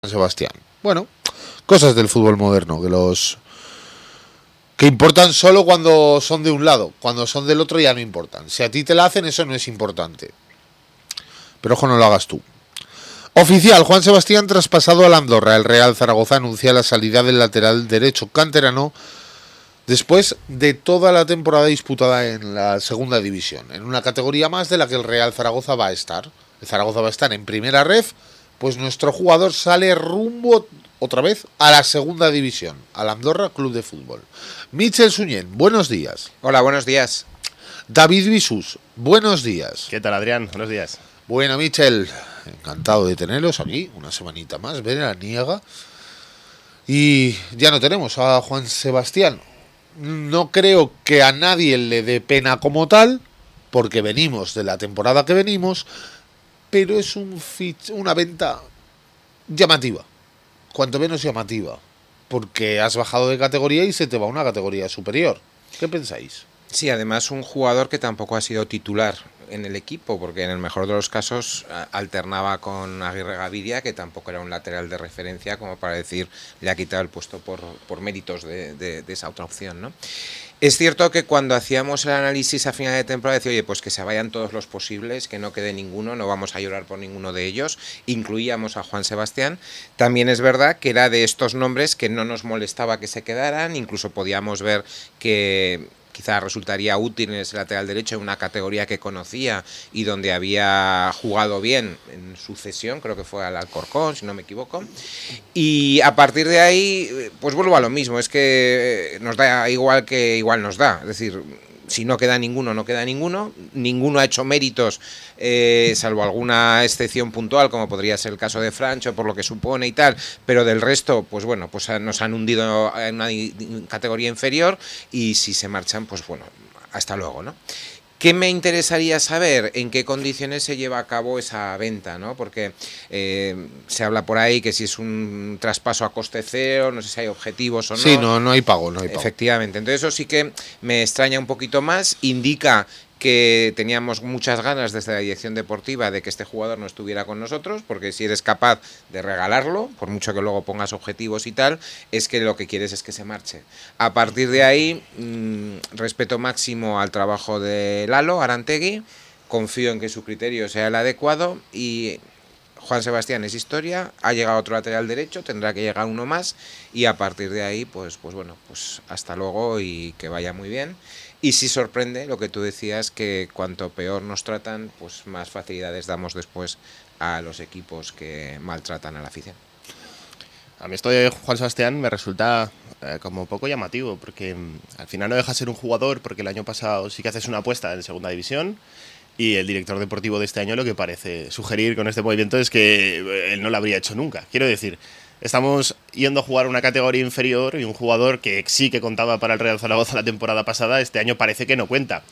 Sebastián. Bueno, cosas del fútbol moderno que importan solo cuando son de un lado, cuando son del otro ya no importan. Si a ti te la hacen, eso no es importante. Pero ojo, no lo hagas tú. Oficial, Juan Sebastián traspasado al Andorra. El Real Zaragoza anuncia la salida del lateral derecho canterano después de toda la temporada disputada en la segunda división, en una categoría más de la que el Real Zaragoza va a estar. El Zaragoza va a estar en primera ref. Pues nuestro jugador sale rumbo otra vez a la segunda división, al Andorra Club de Fútbol. Michel Suñén, buenos días. Hola, buenos días. David Bisús, buenos días. ¿Qué tal, Adrián? Buenos días. Bueno, Michel, encantado de teneros aquí, una semanita más, veraniega. Y ya no tenemos a Juan Sebastián. No creo que a nadie le dé pena como tal, porque venimos de la temporada que venimos, pero es una venta llamativa, cuanto menos llamativa, porque has bajado de categoría y se te va a una categoría superior. ¿Qué pensáis? Sí, además un jugador que tampoco ha sido titular en el equipo, porque en el mejor de los casos alternaba con Aguirre Gaviria, que tampoco era un lateral de referencia, como para decir, le ha quitado el puesto por méritos de esa otra opción, ¿no? Es cierto que cuando hacíamos el análisis a final de temporada decía, oye, pues que se vayan todos los posibles, que no quede ninguno, no vamos a llorar por ninguno de ellos, incluíamos a Juan Sebastián. También es verdad que era de estos nombres que no nos molestaba que se quedaran, incluso podíamos ver que quizá resultaría útil en ese lateral derecho en una categoría que conocía y donde había jugado bien en su cesión, creo que fue al Alcorcón, si no me equivoco. Y a partir de ahí, pues vuelvo a lo mismo, es que nos da igual que igual nos da, es decir, si no queda ninguno, no queda ninguno. Ninguno ha hecho méritos, salvo alguna excepción puntual, como podría ser el caso de Francho, por lo que supone y tal. Pero del resto, pues bueno, pues nos han hundido en una categoría inferior y si se marchan, pues bueno, hasta luego, ¿no? ¿Qué me interesaría saber? ¿En qué condiciones se lleva a cabo esa venta, ¿no? Porque se habla por ahí que si es un traspaso a coste cero, no sé si hay objetivos o no. Sí, no hay pago, no hay pago. Efectivamente, entonces eso sí que me extraña un poquito más, indica que teníamos muchas ganas desde la dirección deportiva de que este jugador no estuviera con nosotros, porque si eres capaz de regalarlo, por mucho que luego pongas objetivos y tal, es que lo que quieres es que se marche. A partir de ahí, respeto máximo al trabajo de Lalo Arantegui, confío en que su criterio sea el adecuado y Juan Sebastián es historia, ha llegado otro lateral derecho, tendrá que llegar uno más y a partir de ahí, pues bueno, pues hasta luego y que vaya muy bien. Y sí sorprende lo que tú decías, que cuanto peor nos tratan, pues más facilidades damos después a los equipos que maltratan a la afición. A mí esto de Juan Sebastián me resulta como un poco llamativo, porque al final no deja de ser un jugador, porque el año pasado sí que haces una apuesta en segunda división y el director deportivo de este año lo que parece sugerir con este movimiento es que él no lo habría hecho nunca. Quiero decir, estamos yendo a jugar una categoría inferior y un jugador que sí que contaba para el Real Zaragoza la temporada pasada, este año parece que no cuenta.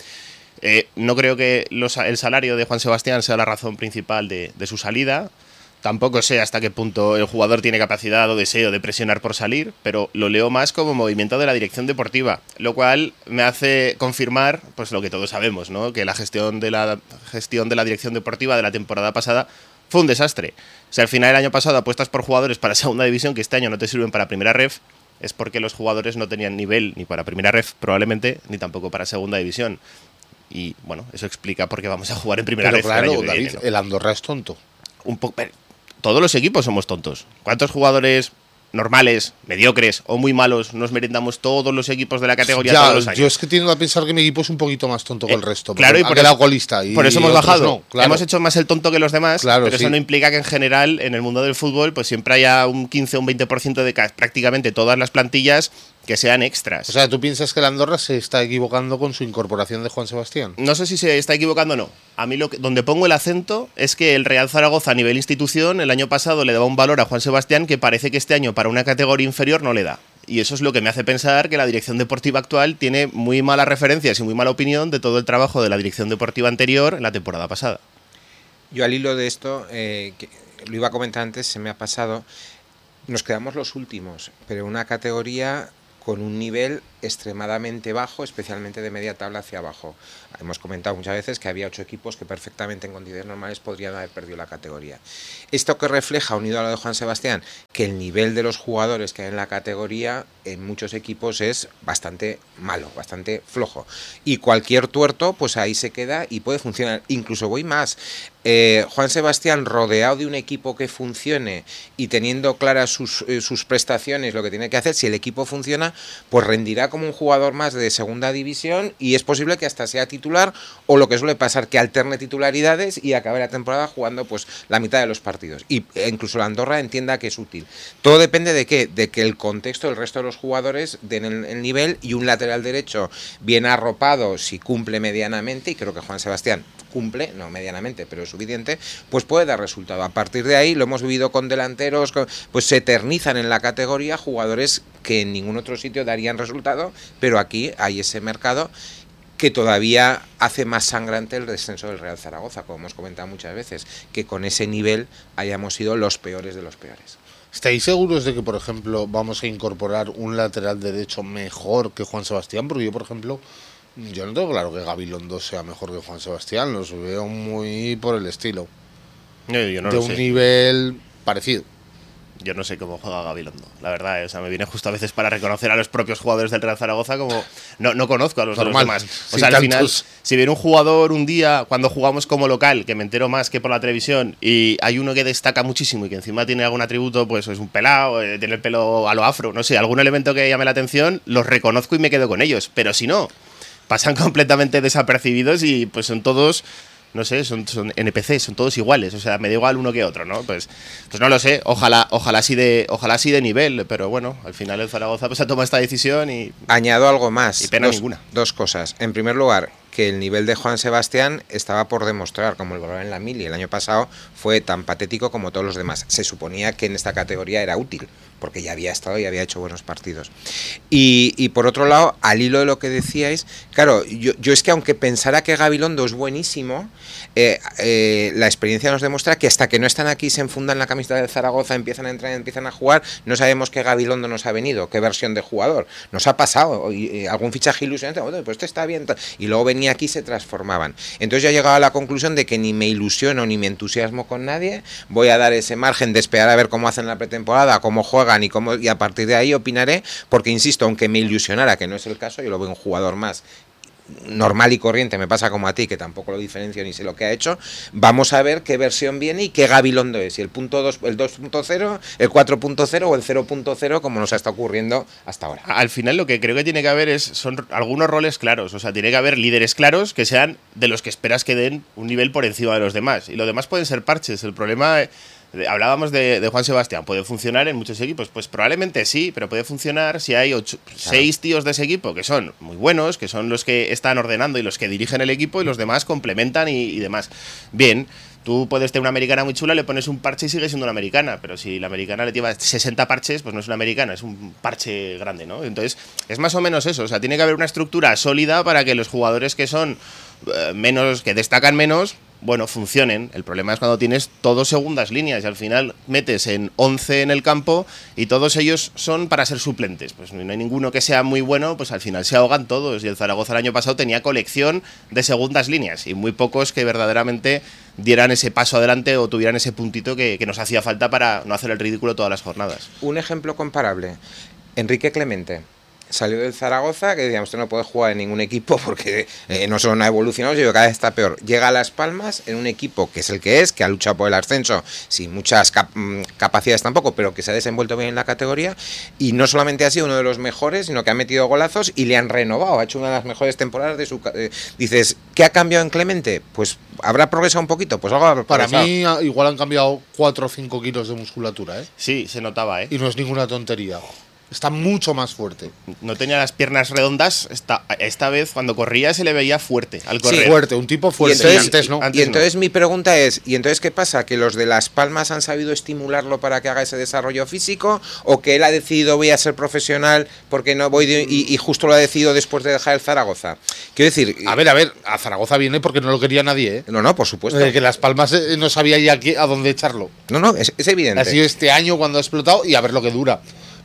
No creo que el salario de Juan Sebastián sea la razón principal de su salida. Tampoco sé hasta qué punto el jugador tiene capacidad o deseo de presionar por salir, pero lo leo más como movimiento de la dirección deportiva, lo cual me hace confirmar pues lo que todos sabemos, ¿no? Que la gestión de la dirección deportiva de la temporada pasada fue un desastre. Si al final el año pasado apuestas por jugadores para segunda división que este año no te sirven para primera ref, es porque los jugadores no tenían nivel ni para primera ref probablemente, ni tampoco para segunda división. Y bueno, eso explica por qué vamos a jugar en primera ref. Claro, el año que David, viene, ¿no? El Andorra es tonto. Todos los equipos somos tontos. ¿Cuántos jugadores normales, mediocres o muy malos nos merendamos todos los equipos de la categoría todos los años? Yo es que tiendo a pensar que mi equipo es un poquito más tonto que el resto. Claro, y por eso, colista y por eso hemos bajado. No, claro. Hemos hecho más el tonto que los demás, claro, pero sí. eso no implica que en general en el mundo del fútbol pues siempre haya un 15 o un 20% de prácticamente todas las plantillas que sean extras. O sea, ¿tú piensas que el Andorra se está equivocando con su incorporación de Juan Sebastián? No sé si se está equivocando o no. A mí donde pongo el acento es que el Real Zaragoza a nivel institución el año pasado le daba un valor a Juan Sebastián que parece que este año para una categoría inferior no le da. Y eso es lo que me hace pensar que la dirección deportiva actual tiene muy malas referencias y muy mala opinión de todo el trabajo de la dirección deportiva anterior en la temporada pasada. Yo al hilo de esto, que lo iba a comentar antes, se me ha pasado, nos quedamos los últimos, pero una categoría con un nivel extremadamente bajo, especialmente de media tabla hacia abajo. Hemos comentado muchas veces que había 8 equipos que perfectamente en condiciones normales podrían haber perdido la categoría. Esto que refleja, unido a lo de Juan Sebastián, que el nivel de los jugadores que hay en la categoría en muchos equipos es bastante malo, bastante flojo. Y cualquier tuerto, pues ahí se queda y puede funcionar. Incluso voy más. Juan Sebastián, rodeado de un equipo que funcione y teniendo claras sus prestaciones, lo que tiene que hacer, si el equipo funciona, pues rendirá como un jugador más de segunda división y es posible que hasta sea titular, o lo que suele pasar, que alterne titularidades y acabe la temporada jugando pues la mitad de los partidos. Y incluso la Andorra entienda que es útil. Todo depende de qué, de que el contexto, el resto de los jugadores den el nivel, y un lateral derecho bien arropado, si cumple medianamente, y creo que Juan Sebastián cumple, no medianamente, pero es suficiente, pues puede dar resultado. A partir de ahí, lo hemos vivido con delanteros, pues se eternizan en la categoría jugadores que en ningún otro sitio darían resultado, pero aquí hay ese mercado que todavía hace más sangrante el descenso del Real Zaragoza, como hemos comentado muchas veces, que con ese nivel hayamos sido los peores de los peores. ¿Estáis seguros de que, por ejemplo, vamos a incorporar un lateral derecho mejor que Juan Sebastián? Porque yo, por ejemplo, yo no tengo claro que Gabilondo sea mejor que Juan Sebastián, los veo muy por el estilo. Yo no de lo un sé. nivel parecido. Yo no sé cómo juega Gabilondo, la verdad. O sea, me viene justo a veces para reconocer a los propios jugadores del Real Zaragoza como no conozco a los Normal, demás. O sin sea, al tantos. final, si viene un jugador un día cuando jugamos como local, que me entero más que por la televisión, y hay uno que destaca muchísimo y que encima tiene algún atributo, pues es un pelado, tiene el pelo a lo afro, no sé, algún elemento que llame la atención, los reconozco y me quedo con ellos. Pero si no, pasan completamente desapercibidos y pues son todos, no sé, son NPCs, son todos iguales, o sea, me da igual uno que otro, ¿no? Pues no lo sé, ojalá sí de nivel, pero bueno, al final el Zaragoza pues ha tomado esta decisión y Añado algo más, Y pena ninguna. dos cosas. En primer lugar, que el nivel de Juan Sebastián estaba por demostrar, como el valor en la mili el año pasado fue tan patético como todos los demás. Se suponía que en esta categoría era útil, porque ya había estado y había hecho buenos partidos. Y por otro lado, al hilo de lo que decíais, claro, yo es que aunque pensara que Gabilondo es buenísimo, la experiencia nos demuestra que hasta que no están aquí, se enfundan la camiseta del Zaragoza, empiezan a entrar, empiezan a jugar, no sabemos qué Gabilondo nos ha venido, qué versión de jugador. Nos ha pasado, algún fichaje ilusionante, pues este está bien, y luego venía aquí y se transformaban. Entonces yo he llegado a la conclusión de que ni me ilusiono ni me entusiasmo con nadie, voy a dar ese margen de esperar a ver cómo hacen la pretemporada, cómo juegan y a partir de ahí opinaré, porque insisto, aunque me ilusionara, que no es el caso, yo lo veo un jugador más normal y corriente, me pasa como a ti, que tampoco lo diferencio ni sé lo que ha hecho. Vamos a ver qué versión viene y qué Gabilondo es, si el punto 2, el 2.0, el 4.0 o el 0.0, como nos está ocurriendo hasta ahora. al final lo que creo que tiene que haber son algunos roles claros, o sea, tiene que haber líderes claros que sean de los que esperas que den un nivel por encima de los demás, y lo demás pueden ser parches. El problema, hablábamos de Juan Sebastián, ¿puede funcionar en muchos equipos? Pues probablemente sí, pero puede funcionar si hay 6 tíos de ese equipo que son muy buenos, que son los que están ordenando y los que dirigen el equipo, y los demás complementan y demás. Bien, tú puedes tener una americana muy chula, le pones un parche y sigue siendo una americana, pero si la americana le lleva 60 parches, pues no es una americana, es un parche grande, ¿no? Entonces, es más o menos eso, o sea, tiene que haber una estructura sólida para que los jugadores que son menos, que destacan menos, bueno, funcionen. El problema es cuando tienes todos segundas líneas y al final metes en 11 en el campo y todos ellos son para ser suplentes. Pues no hay ninguno que sea muy bueno, pues al final se ahogan todos. Y el Zaragoza el año pasado tenía colección de segundas líneas y muy pocos que verdaderamente dieran ese paso adelante o tuvieran ese puntito que nos hacía falta para no hacer el ridículo todas las jornadas. Un ejemplo comparable, Enrique Clemente. Salió del Zaragoza, que decíamos, usted no puede jugar en ningún equipo porque no solo ha evolucionado, sino que cada vez está peor. Llega a Las Palmas en un equipo que es el que es, que ha luchado por el ascenso, sin muchas capacidades tampoco, pero que se ha desenvuelto bien en la categoría, y no solamente ha sido uno de los mejores, sino que ha metido golazos y le han renovado, ha hecho una de las mejores temporadas de su... dices, ¿qué ha cambiado en Clemente? Pues habrá progresado un poquito, pues algo habrá progresado. Para mí igual han cambiado 4 o 5 kilos de musculatura, ¿eh? Sí, se notaba, ¿eh? Y no es ninguna tontería. Está mucho más fuerte. No tenía las piernas redondas, esta vez cuando corría se le veía fuerte al correr. Sí, fuerte, un tipo fuerte. Y Antes no. Y entonces mi pregunta es, ¿y entonces qué pasa? ¿Que los de Las Palmas han sabido estimularlo para que haga ese desarrollo físico? ¿O que él ha decidido voy a ser profesional porque no voy y justo lo ha decidido después de dejar el Zaragoza? Quiero decir... A ver, a Zaragoza viene porque no lo quería nadie, ¿eh? No, por supuesto. Que Las Palmas no sabía ya a dónde echarlo. No, es evidente. Ha sido este año cuando ha explotado y a ver lo que dura.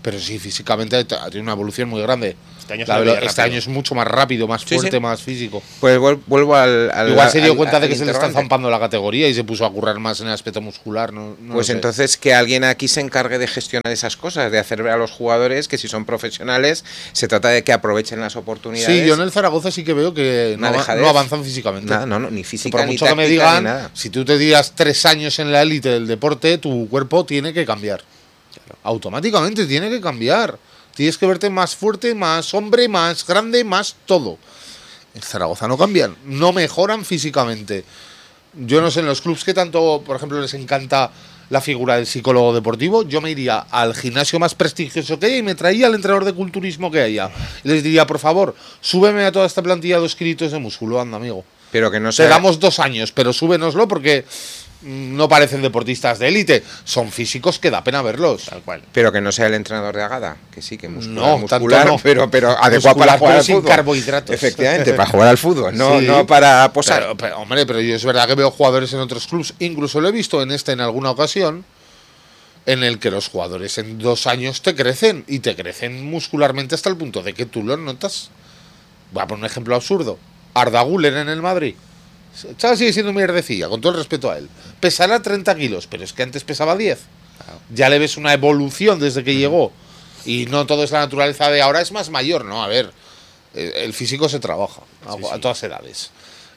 pero sí, físicamente ha tenido una evolución muy grande. Este año es mucho más rápido, más fuerte, sí. más físico. Pues vuelvo al Igual se dio cuenta de que se le está interrogante. zampando la categoría y se puso a currar más en el aspecto muscular. No Pues lo sé. entonces que alguien aquí se encargue de gestionar esas cosas, de hacer ver a los jugadores que si son profesionales se trata de que aprovechen las oportunidades. Sí, yo en el Zaragoza sí que veo que Una dejadez. no avanzan físicamente. Nada, no, ni Que física, por ni mucho que me táctica, digan, ni nada. si tú te tiras 3 años en la élite del deporte, tu cuerpo tiene que cambiar. Automáticamente tiene que cambiar. Tienes que verte más fuerte, más hombre, más grande, más todo. En Zaragoza no cambian, no mejoran físicamente. Yo no sé, en los clubs que tanto, por ejemplo, les encanta la figura del psicólogo deportivo, yo me iría al gimnasio más prestigioso que haya y me traía al entrenador de culturismo que haya. Y les diría, por favor, súbeme a toda esta plantilla 2 kilitos de músculo, anda, amigo. Pero que no Te sea... damos 2 años, pero súbenoslo porque no parecen deportistas de élite. Son físicos que da pena verlos. Tal cual. Pero que no sea el entrenador de Agada, que sí, que No, muscular, tanto no. pero adecuado para Muscular, jugar pero al sin fútbol. carbohidratos. Efectivamente, para jugar al fútbol, no, Sí. no para posar. Pero yo es verdad que veo jugadores en otros clubs, incluso lo he visto en alguna ocasión, en el que los jugadores en 2 años te crecen, y te crecen muscularmente hasta el punto de que tú lo notas. Voy a poner un ejemplo absurdo. Arda Güler en el Madrid. El chaval sigue siendo mierdecilla, con todo el respeto a él. Pesará 30 kilos, pero es que antes pesaba 10. Ya le ves una evolución desde que llegó. Y no todo es la naturaleza de ahora, es más mayor, ¿no? A ver, el físico se trabaja a todas edades.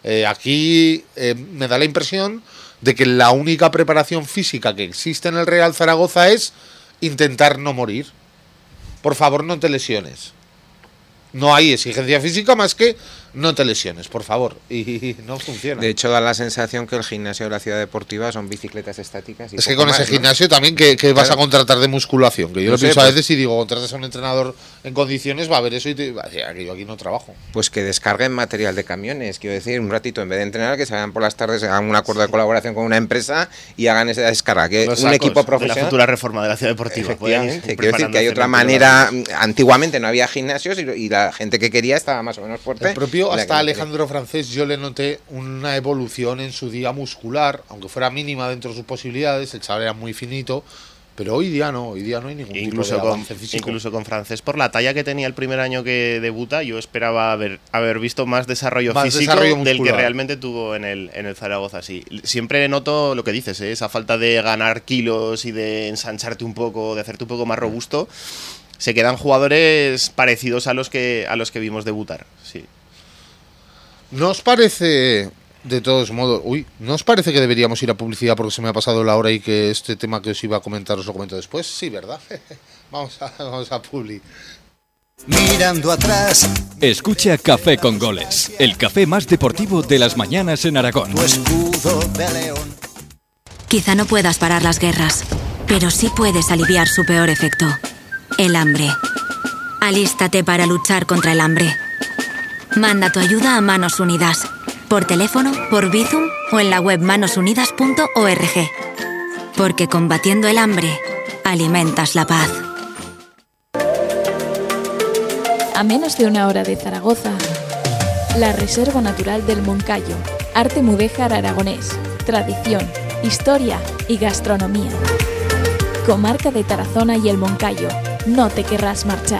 Aquí me da la impresión de que la única preparación física que existe en el Real Zaragoza es intentar no morir. Por favor, no te lesiones. No hay exigencia física más que no te lesiones, por favor. Y no funciona. De hecho, da la sensación que el gimnasio de la ciudad deportiva son bicicletas estáticas. Y Es que poco con más, ese ¿no? gimnasio también que vas a contratar de musculación. Que yo No lo sé, pienso a pues- veces y digo, contratas a un entrenador en condiciones, va a ver eso y te va a decir, que yo aquí no trabajo. Pues que descarguen material de camiones, quiero decir, un ratito, en vez de entrenar, que se vayan por las tardes, hagan un acuerdo de colaboración con una empresa y hagan esa descarga. Que Los un sacos equipo de profesional. la futura reforma de la ciudad deportiva. Efectivamente, Pueden ir quiero decir que hay otra preparando manera. cemento. Antiguamente no había gimnasios y la gente que quería estaba más o menos fuerte. El propio, La que hasta no Alejandro Francés, yo le noté una evolución en su día muscular, aunque fuera mínima dentro de sus posibilidades. El chaval era muy finito, pero hoy día no hay ningún Incluso tipo de con, avance físico. incluso con Francés, por la talla que tenía el primer año que debuta, yo esperaba haber visto más desarrollo Más físico desarrollo del que muscular. realmente tuvo en el Zaragoza. Sí. Siempre noto lo que dices, esa falta de ganar kilos y de ensancharte un poco, de hacerte un poco más robusto. Se quedan jugadores parecidos a los que vimos debutar. Sí. ¿No os parece, de todos modos, ¿no os parece que deberíamos ir a publicidad porque se me ha pasado la hora y que este tema que os iba a comentar os lo comento después? Sí, ¿verdad? vamos a publi. Mirando atrás, Escucha Café con Goles, el café más deportivo de las mañanas en Aragón. tu escudo de león. Quizá no puedas parar las guerras, pero sí puedes aliviar su peor efecto, el hambre. Alístate para luchar contra el hambre. Manda tu ayuda a Manos Unidas, por teléfono, por Bizum o en la web manosunidas.org. Porque combatiendo el hambre, alimentas la paz. A menos de 1 hora de Zaragoza, la Reserva Natural del Moncayo, arte mudéjar aragonés, tradición, historia y gastronomía. Comarca de Tarazona y el Moncayo, no te querrás marchar.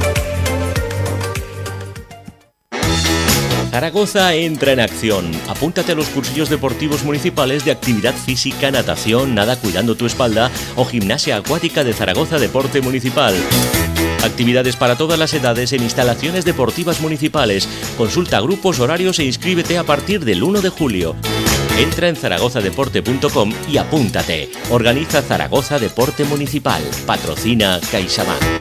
Zaragoza entra en acción. Apúntate a los cursillos deportivos municipales de actividad física, natación, nada cuidando tu espalda o gimnasia acuática de Zaragoza Deporte Municipal. Actividades para todas las edades en instalaciones deportivas municipales. Consulta grupos, horarios e inscríbete a partir del 1 de julio. Entra en zaragozadeporte.com y apúntate. Organiza Zaragoza Deporte Municipal. Patrocina CaixaBank.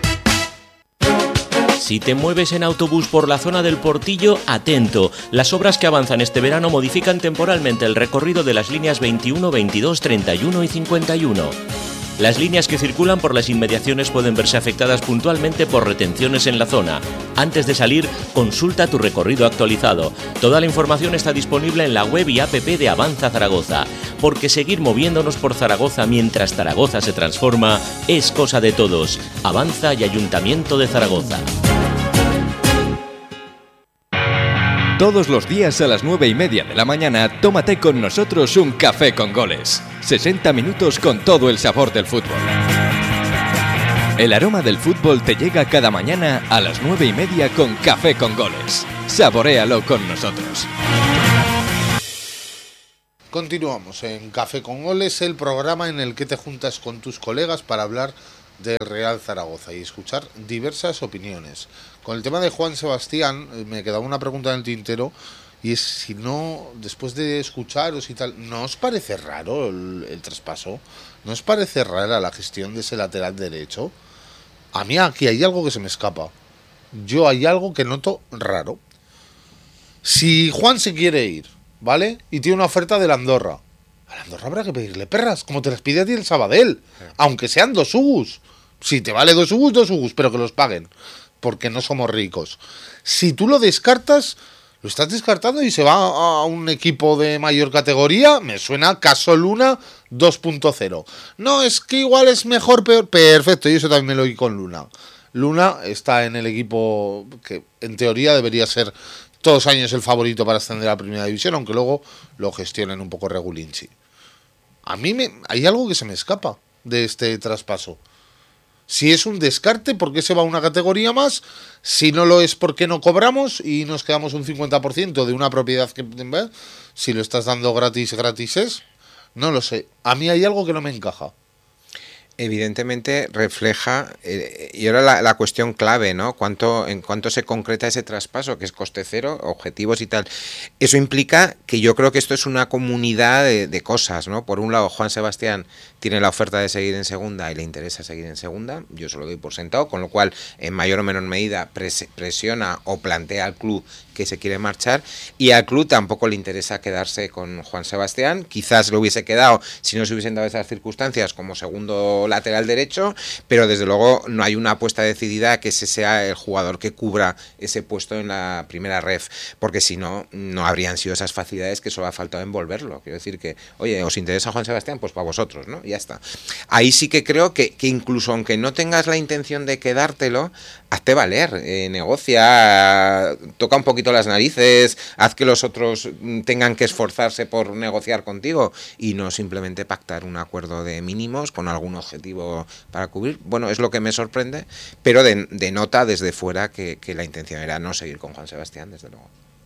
Si te mueves en autobús por la zona del Portillo, atento. Las obras que avanzan este verano modifican temporalmente el recorrido de las líneas 21, 22, 31 y 51. Las líneas que circulan por las inmediaciones pueden verse afectadas puntualmente por retenciones en la zona. Antes de salir, consulta tu recorrido actualizado. Toda la información está disponible en la web y app de Avanza Zaragoza, porque seguir moviéndonos por Zaragoza mientras Zaragoza se transforma es cosa de todos. Avanza y Ayuntamiento de Zaragoza. Todos los días a las 9:30 de la mañana, tómate con nosotros un café con goles. 60 minutos con todo el sabor del fútbol. El aroma del fútbol te llega cada mañana a las 9:30 con Café con Goles. Saboréalo con nosotros. Continuamos en Café con Goles, el programa en el que te juntas con tus colegas para hablar del Real Zaragoza y escuchar diversas opiniones. Con el tema de Juan Sebastián, me quedaba una pregunta en el tintero, y es si no, después de escucharos y tal, ¿no os parece raro el traspaso? ¿No os parece rara la gestión de ese lateral derecho? A mí aquí hay algo que se me escapa. Yo hay algo que noto raro. Si Juan se quiere ir, ¿vale? Y tiene una oferta del Andorra. A la Andorra habrá que pedirle perras, como te las pide a ti el Sabadell. Aunque sean 2 ugus. Si te vale 2 ugus, pero que los paguen. Porque no somos ricos. Si tú lo descartas, lo estás descartando y se va a un equipo de mayor categoría. Me suena Caso Luna 2.0. No, es que igual es mejor, peor. Perfecto, y eso también me lo oí con Luna. Luna está en el equipo que en teoría debería ser todos los años el favorito para ascender a la primera división, aunque luego lo gestionen un poco regulinchi. A mí hay algo que se me escapa de este traspaso. Si es un descarte, ¿por qué se va a una categoría más? Si no lo es, ¿por qué no cobramos y nos quedamos un 50% de una propiedad que, si lo estás dando gratis es? No lo sé. A mí hay algo que no me encaja. Evidentemente refleja, y ahora la cuestión clave, ¿no? En cuánto se concreta ese traspaso, que es coste cero, objetivos y tal. Eso implica que yo creo que esto es una comunidad de cosas, ¿no? Por un lado, Juan Sebastián tiene la oferta de seguir en segunda y le interesa seguir en segunda, yo se lo doy por sentado, con lo cual, en mayor o menor medida, presiona o plantea al club que se quiere marchar, y al club tampoco le interesa quedarse con Juan Sebastián. Quizás lo hubiese quedado si no se hubiesen dado esas circunstancias como segundo lateral derecho, pero desde luego no hay una apuesta decidida que ese sea el jugador que cubra ese puesto en la primera ref, porque si no, no habrían sido esas facilidades que solo ha faltado envolverlo. Quiero decir que, oye, ¿os interesa Juan Sebastián? Pues para vosotros, ¿no? Y ya está. Ahí sí que creo que incluso aunque no tengas la intención de quedártelo, hazte valer, negocia, toca un poquito las narices, haz que los otros tengan que esforzarse por negociar contigo y no simplemente pactar un acuerdo de mínimos con algún objetivo para cubrir. Bueno, es lo que me sorprende, pero denota desde fuera que la intención era no seguir con Juan Sebastián, desde luego.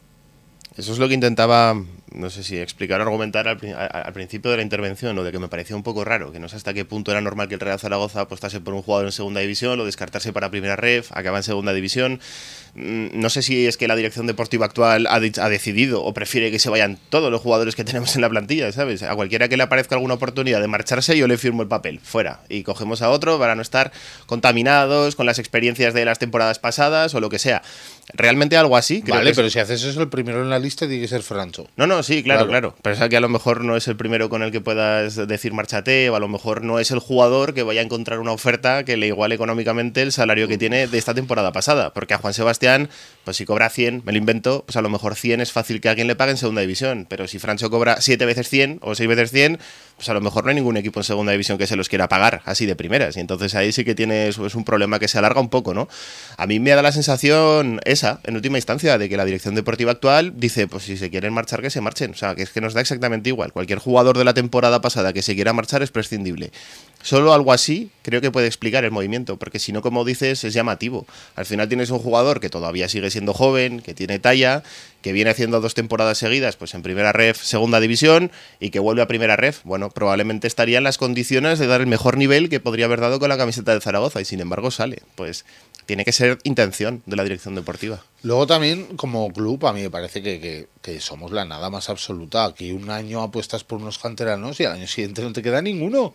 Eso es lo que intentaba, no sé si explicar o argumentar al principio de la intervención, o de que me parecía un poco raro, que no sé hasta qué punto era normal que el Real Zaragoza apostase por un jugador en segunda división, o descartarse para primera ref, acaba en segunda división. No sé si es que la dirección deportiva actual ha decidido o prefiere que se vayan todos los jugadores que tenemos en la plantilla, ¿sabes? A cualquiera que le aparezca alguna oportunidad de marcharse, yo le firmo el papel, fuera, y cogemos a otro para no estar contaminados con las experiencias de las temporadas pasadas o lo que sea. Realmente algo así. Vale, pero si haces eso, el primero en la lista tiene que ser Francho. No, sí, claro. Pero es que a lo mejor no es el primero con el que puedas decir márchate, o a lo mejor no es el jugador que vaya a encontrar una oferta que le iguale económicamente el salario que tiene de esta temporada pasada. Porque a Juan Sebastián, pues si cobra 100, me lo invento, pues a lo mejor 100 es fácil que alguien le pague en segunda división. Pero si Francho cobra 7 veces 100 o 6 veces 100, pues a lo mejor no hay ningún equipo en segunda división que se los quiera pagar así de primeras. Y entonces ahí sí que tienes un problema que se alarga un poco, ¿no? A mí me da la sensación esa, en última instancia, de que la dirección deportiva actual dice, pues si se quieren marchar, que se marchen. O sea, que es que nos da exactamente igual. Cualquier jugador de la temporada pasada que se quiera marchar es prescindible. Solo algo así creo que puede explicar el movimiento, porque si no, como dices, es llamativo. Al final tienes un jugador que todavía sigue siendo joven, que tiene talla, que viene haciendo 2 temporadas seguidas pues en primera ref, segunda división, y que vuelve a primera ref. Bueno, probablemente estaría en las condiciones de dar el mejor nivel que podría haber dado con la camiseta del Zaragoza, y sin embargo sale. Pues tiene que ser intención de la dirección deportiva. Luego también, como club, a mí me parece que somos la nada más absoluta. Aquí un año apuestas por unos canteranos y al año siguiente no te queda ninguno.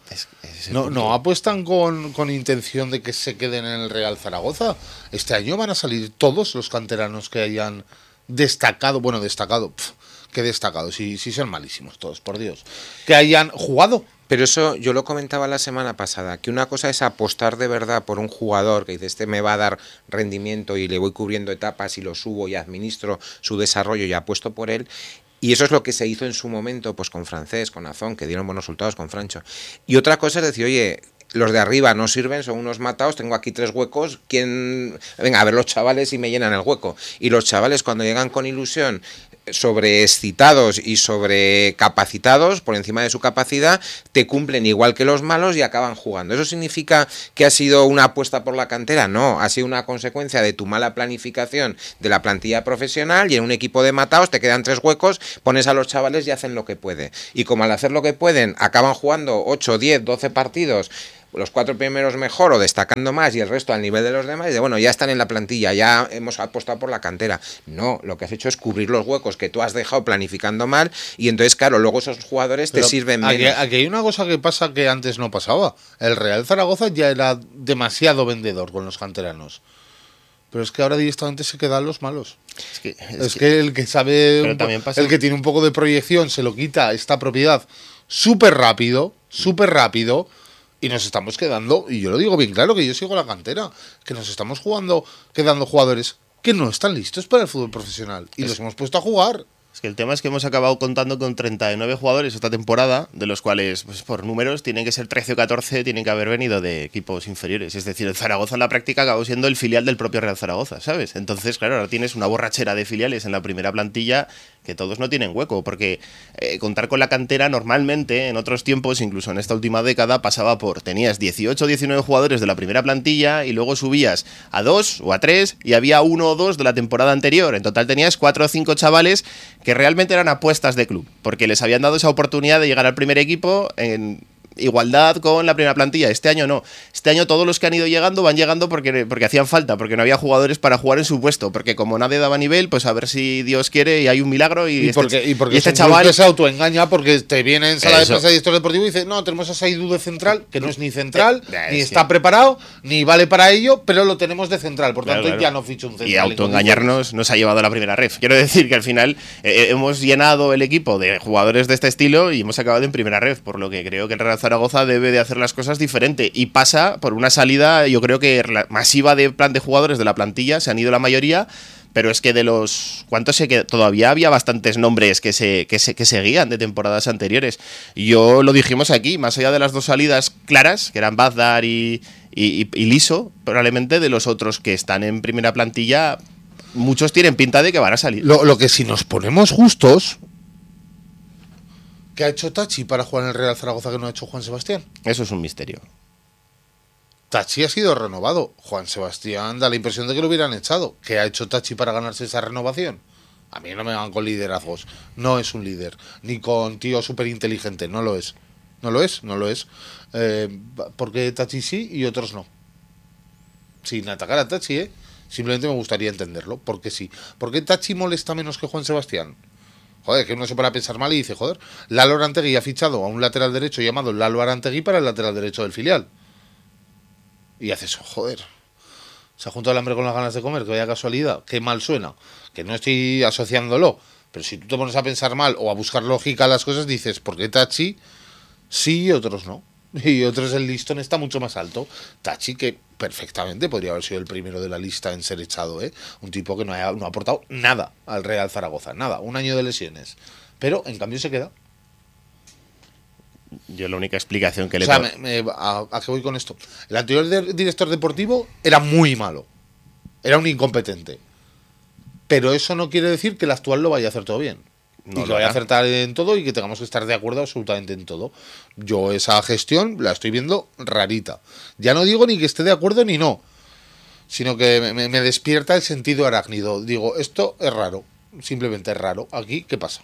No apuestan con intención de que se queden en el Real Zaragoza. Este año van a salir todos los canteranos que hayan destacado. Qué destacado, si son malísimos todos, por Dios. Que hayan jugado. Pero eso yo lo comentaba la semana pasada, que una cosa es apostar de verdad por un jugador que dice, este me va a dar rendimiento y le voy cubriendo etapas y lo subo y administro su desarrollo y apuesto por él. Y eso es lo que se hizo en su momento pues con Francés, con Azón, que dieron buenos resultados con Francho. Y otra cosa es decir, oye, los de arriba no sirven, son unos matados, tengo aquí 3 huecos, venga, a ver los chavales y me llenan el hueco. Y los chavales cuando llegan con ilusión, sobreexcitados y sobrecapacitados por encima de su capacidad, te cumplen igual que los malos y acaban jugando. ¿Eso significa que ha sido una apuesta por la cantera? No, ha sido una consecuencia de tu mala planificación de la plantilla profesional, y en un equipo de mataos te quedan 3 huecos, pones a los chavales y hacen lo que pueden. Y como al hacer lo que pueden acaban jugando 8, 10, 12 partidos, los 4 primeros mejor o destacando más y el resto al nivel de los demás, y de bueno, ya están en la plantilla, ya hemos apostado por la cantera. No, lo que has hecho es cubrir los huecos que tú has dejado planificando mal, y entonces, claro, luego esos jugadores te sirven menos. Aquí hay una cosa que pasa que antes no pasaba. El Real Zaragoza ya era demasiado vendedor con los canteranos. Pero es que ahora directamente se quedan los malos. Es que el que sabe, el que tiene un poco de proyección, se lo quita esta propiedad súper rápido, y nos estamos quedando, y yo lo digo bien claro, que yo sigo la cantera, que nos estamos quedando jugadores que no están listos para el fútbol profesional, y los hemos puesto a jugar. Es que el tema es que hemos acabado contando con 39 jugadores esta temporada, de los cuales, pues por números, tienen que ser 13 o 14, tienen que haber venido de equipos inferiores. Es decir, el Zaragoza en la práctica acabó siendo el filial del propio Real Zaragoza, ¿sabes? Entonces, claro, ahora tienes una borrachera de filiales en la primera plantilla que todos no tienen hueco, porque contar con la cantera normalmente, en otros tiempos, incluso en esta última década, pasaba por, tenías 18 o 19 jugadores de la primera plantilla y luego subías a 2 o a 3 y había 1 o 2 de la temporada anterior. En total tenías 4 o 5 chavales que realmente eran apuestas de club, porque les habían dado esa oportunidad de llegar al primer equipo en igualdad con la primera plantilla. Este año no. Este año todos los que han ido llegando van llegando porque hacían falta, porque no había jugadores para jugar en su puesto, porque como nadie daba nivel, pues a ver si Dios quiere y hay un milagro y porque este chaval se autoengaña, porque te viene en sala de prensa de director deportivo y dice, no, tenemos a Saidu de central, que no es ni central, ni está preparado, ni vale para ello, pero lo tenemos de central, por tanto ya no ficho un central. Y autoengañarnos nos ha llevado a la primera ref. Quiero decir que al final hemos llenado el equipo de jugadores de este estilo y hemos acabado en primera ref, por lo que creo que el Real Zaragoza debe de hacer las cosas diferente, y pasa por una salida, yo creo que masiva de jugadores de la plantilla. Se han ido la mayoría, pero es que de los ¿cuántos se quedan? Todavía había bastantes nombres que seguían de temporadas anteriores. Yo lo dijimos aquí, más allá de las 2 salidas claras, que eran Bazdar y Liso, probablemente de los otros que están en primera plantilla, muchos tienen pinta de que van a salir. Lo que, si nos ponemos justos, ¿qué ha hecho Tachi para jugar en el Real Zaragoza que no ha hecho Juan Sebastián? Eso es un misterio. Tachi ha sido renovado. Juan Sebastián da la impresión de que lo hubieran echado. ¿Qué ha hecho Tachi para ganarse esa renovación? A mí no me van con liderazgos. No es un líder. Ni con tío súper inteligente. No lo es. No lo es. Porque Tachi sí y otros no. Sin atacar a Tachi, simplemente me gustaría entenderlo. Porque sí. ¿Por qué Tachi molesta menos que Juan Sebastián? Joder, que uno se pone a pensar mal y dice, joder, Lalo Arantegui ha fichado a un lateral derecho llamado Lalo Arantegui para el lateral derecho del filial. Y haces, joder, se ha juntado el hambre con las ganas de comer, que vaya casualidad, qué mal suena, que no estoy asociándolo, pero si tú te pones a pensar mal o a buscar lógica a las cosas, dices, ¿por qué Tachi sí y otros no? Y otros el listón está mucho más alto. Tachi, que perfectamente podría haber sido el primero de la lista en ser echado, un tipo que no ha aportado nada al Real Zaragoza, nada, 1 año de lesiones, pero en cambio se queda. Yo la única explicación que le puedo... ¿A qué voy con esto? El anterior director deportivo era muy malo, era un incompetente, pero eso no quiere decir que el actual lo vaya a hacer todo bien. Y que vaya a acertar en todo y que tengamos que estar de acuerdo absolutamente en todo. Yo esa gestión la estoy viendo rarita. Ya no digo ni que esté de acuerdo ni no, sino que me despierta el sentido arácnido. Digo, esto es raro, simplemente es raro. Aquí, ¿qué pasa?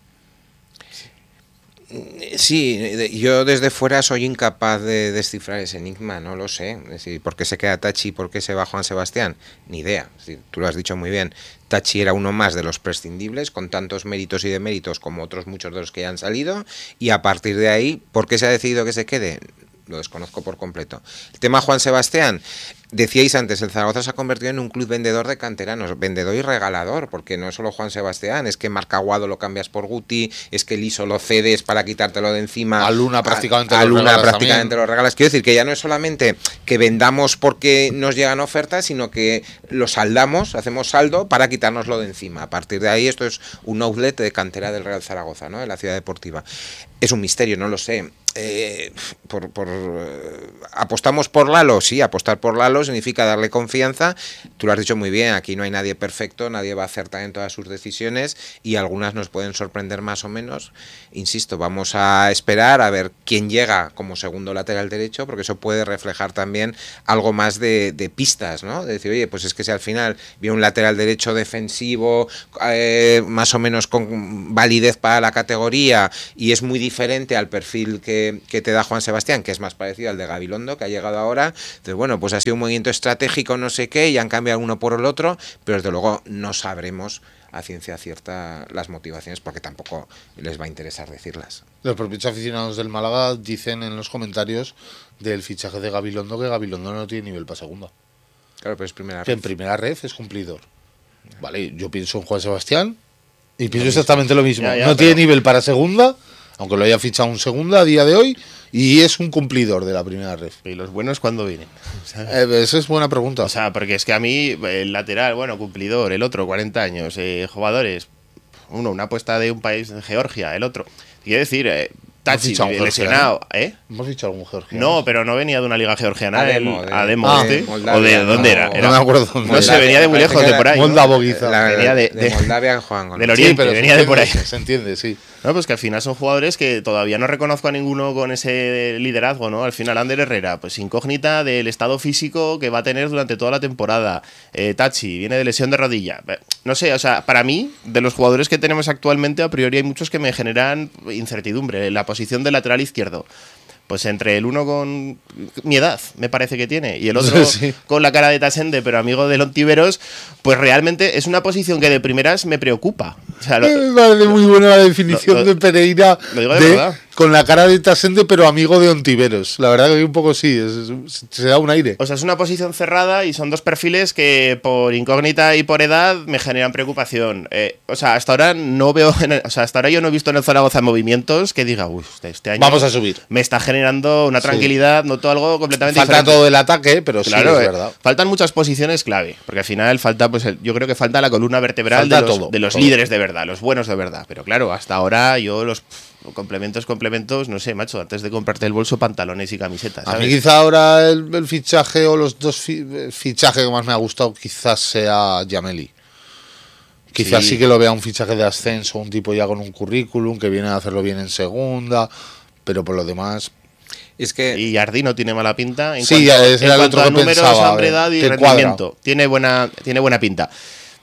Sí, yo desde fuera soy incapaz de descifrar ese enigma, no lo sé. Es decir, ¿por qué se queda Tachi? ¿Por qué se va Juan Sebastián? Ni idea. Es decir, tú lo has dicho muy bien. Tachi era uno más de los prescindibles, con tantos méritos y deméritos como otros muchos de los que ya han salido, y a partir de ahí, ¿por qué se ha decidido que se quede? Lo desconozco por completo. El tema Juan Sebastián, decíais antes, el Zaragoza se ha convertido en un club vendedor de canteranos, vendedor y regalador, porque no es solo Juan Sebastián, es que Marc Aguado lo cambias por Guti, es que Liso lo cedes para quitártelo de encima. A Luna prácticamente lo regalas. Quiero decir que ya no es solamente que vendamos porque nos llegan ofertas, sino que lo saldamos, hacemos saldo para quitárnoslo de encima. A partir de ahí esto es un outlet de cantera del Real Zaragoza, ¿no? De la ciudad deportiva. Es un misterio, no lo sé. ¿Apostamos por Lalo? Sí, apostar por Lalo fiarlo, significa darle confianza. Tú lo has dicho muy bien, aquí no hay nadie perfecto, nadie va a acertar en todas sus decisiones y algunas nos pueden sorprender más o menos. Insisto, vamos a esperar a ver quién llega como segundo lateral derecho, porque eso puede reflejar también algo más de pistas, ¿no? De decir, oye, pues es que si al final viene un lateral derecho defensivo, más o menos con validez para la categoría, y es muy diferente al perfil que te da Juan Sebastián, que es más parecido al de Gabilondo, que ha llegado ahora, entonces bueno, pues ha sido un movimiento estratégico, no sé qué, y han cambiado uno por el otro, pero desde luego no sabremos a ciencia cierta las motivaciones, porque tampoco les va a interesar decirlas. Los propios aficionados del Málaga dicen en los comentarios del fichaje de Gabilondo que Gabilondo no tiene nivel para segunda. Claro, pero es primera Que red. en primera red es cumplidor. Vale, yo pienso en Juan Sebastián y pienso exactamente lo mismo. Ya, no tiene nivel para segunda, aunque lo haya fichado un segunda a día de hoy, y es un cumplidor de la primera red. ¿Y los buenos cuándo vienen? Esa es buena pregunta. O sea, porque es que a mí, el lateral, bueno, cumplidor, el otro, 40 años, jugadores, una apuesta de un país, de Georgia, el otro. Quiero decir, Tachi, fichado un lesionado, ¿Hemos fichado algún georgiano? No, pero no venía de una liga georgiana. Ademo, Ademo, de Moldavia, ¿o de dónde era? No me acuerdo dónde No era. sé, venía de muy lejos, de por ahí. Moldavo, quizá. Venía de Moldavia, que juegan con del él. Oriente, pero venía de por ahí. Se entiende, sí. No, pues que al final son jugadores que todavía no reconozco a ninguno con ese liderazgo, ¿no? Al final, Ander Herrera, pues incógnita del estado físico que va a tener durante toda la temporada. Tachi, viene de lesión de rodilla. No sé, o sea, para mí, de los jugadores que tenemos actualmente, a priori hay muchos que me generan incertidumbre. La posición de lateral izquierdo. Pues entre el uno con mi edad, me parece que tiene, y el otro Sí. con la cara de Tasende, pero amigo de Ontiveros, pues realmente es una posición que de primeras me preocupa. O sea, Me parece muy buena la definición de Pereira lo digo de verdad. con la cara de Tasende, pero amigo de Ontiveros. La verdad que un poco sí, se da un aire. O sea, es una posición cerrada y son dos perfiles que por incógnita y por edad me generan preocupación. O sea, hasta ahora no veo, hasta ahora yo no he visto en el Zaragoza movimientos que diga, uy, este año Vamos a subir. me está generando una tranquilidad, noto algo completamente Falta diferente. todo el ataque, pero Claro, sí, es verdad. faltan muchas posiciones clave, porque al final falta, pues yo creo que falta la columna vertebral Falta de los todo. líderes de verdad, los buenos de verdad. Pero claro, hasta ahora yo los complementos, no sé, macho, antes de comprarte el bolso, pantalones y camisetas. A ¿sabes? mí quizá ahora el fichaje o los dos fichajes que más me ha gustado quizás sea Yameli. Quizás sí que lo vea un fichaje de ascenso, un tipo ya con un currículum que viene a hacerlo bien en segunda, pero por lo demás... Es que Y Jardín no tiene mala pinta en Sí, cuanto, ese era el otro a que números, pensaba, hombredad y que rendimiento. Tiene buena pinta.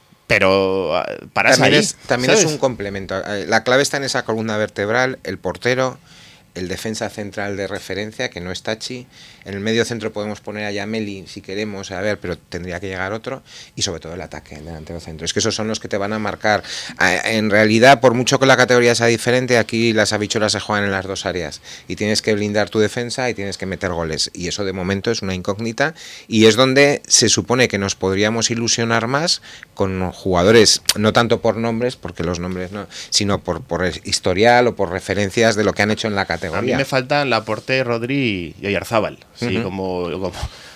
Pero paras también, ahí. también es ¿sabes? un complemento. La clave está en esa columna vertebral, el portero, el defensa central de referencia, que no es Tachi. En el medio centro podemos poner a Yameli si queremos, a ver, pero tendría que llegar otro. Y sobre todo el ataque, el delantero centro. Es que esos son los que te van a marcar. En realidad, por mucho que la categoría sea diferente, aquí las habichuelas se juegan en las dos áreas. Y tienes que blindar tu defensa y tienes que meter goles. Y eso de momento es una incógnita. Y es donde se supone que nos podríamos ilusionar más con jugadores, no tanto por nombres, porque los nombres no, sino por el historial o por referencias de lo que han hecho en la categoría. A mí me faltan Laporte, Rodri y Oyarzábal. Sí, como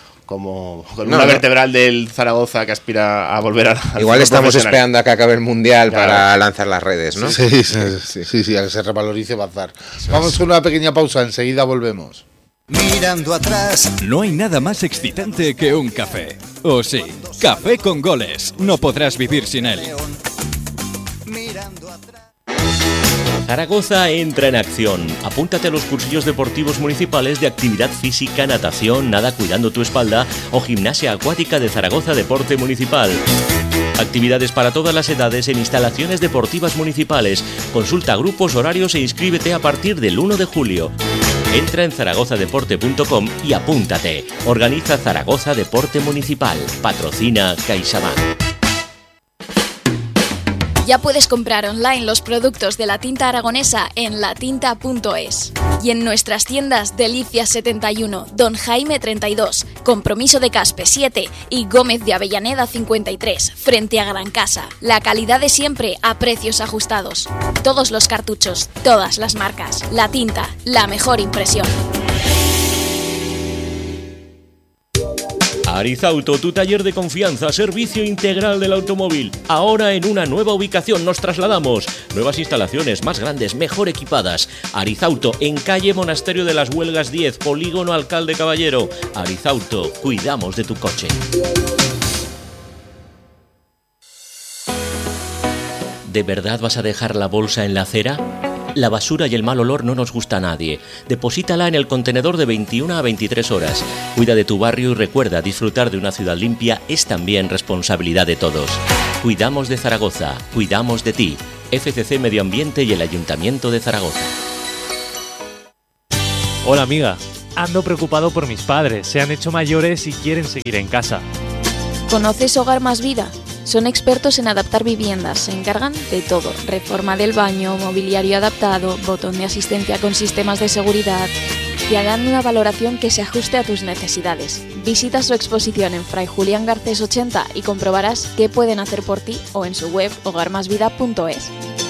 columna vertebral del Zaragoza que aspira a volver al Igual fútbol estamos profesional. esperando a que acabe el Mundial Claro. para lanzar las redes, ¿no? Sí, a que se revalorice Bazar. Vamos con una pequeña pausa, enseguida volvemos. Mirando atrás, No hay nada más excitante que un café. ¿O sí? Café con goles. No podrás vivir sin él. mirando atrás. Zaragoza entra en acción. Apúntate a los cursillos deportivos municipales de actividad física, natación, nada cuidando tu espalda o gimnasia acuática de Zaragoza Deporte Municipal. Actividades para todas las edades en instalaciones deportivas municipales. Consulta grupos, horarios e inscríbete a partir del 1 de julio. Entra en zaragozadeporte.com y apúntate. Organiza Zaragoza Deporte Municipal. Patrocina CaixaBank. Ya puedes comprar online los productos de la tinta aragonesa en latinta.es. Y en nuestras tiendas Delicias 71, Don Jaime 32, Compromiso de Caspe 7 y Gómez de Avellaneda 53, frente a Gran Casa. La calidad de siempre a precios ajustados. Todos los cartuchos, todas las marcas. La Tinta, la mejor impresión. Arizauto, tu taller de confianza, servicio integral del automóvil. Ahora en una nueva ubicación nos trasladamos. Nuevas instalaciones, más grandes, mejor equipadas. Arizauto, en calle Monasterio de las Huelgas 10, Polígono Alcalde Caballero. Arizauto, cuidamos de tu coche. ¿De verdad vas a dejar la bolsa en la acera? La basura y el mal olor no nos gusta a nadie. Deposítala en el contenedor de 21 a 23 horas. Cuida de tu barrio y recuerda, disfrutar de una ciudad limpia es también responsabilidad de todos. Cuidamos de Zaragoza, cuidamos de ti. FCC Medio Ambiente y el Ayuntamiento de Zaragoza. Hola amiga, ando preocupado por mis padres. Se han hecho mayores y quieren seguir en casa. ¿Conoces Hogar Más Vida? Son expertos en adaptar viviendas, se encargan de todo: reforma del baño, mobiliario adaptado, botón de asistencia con sistemas de seguridad. Te harán una valoración que se ajuste a tus necesidades. Visita su exposición en Fray Julián Garcés 80 y comprobarás qué pueden hacer por ti, o en su web hogarmasvida.es.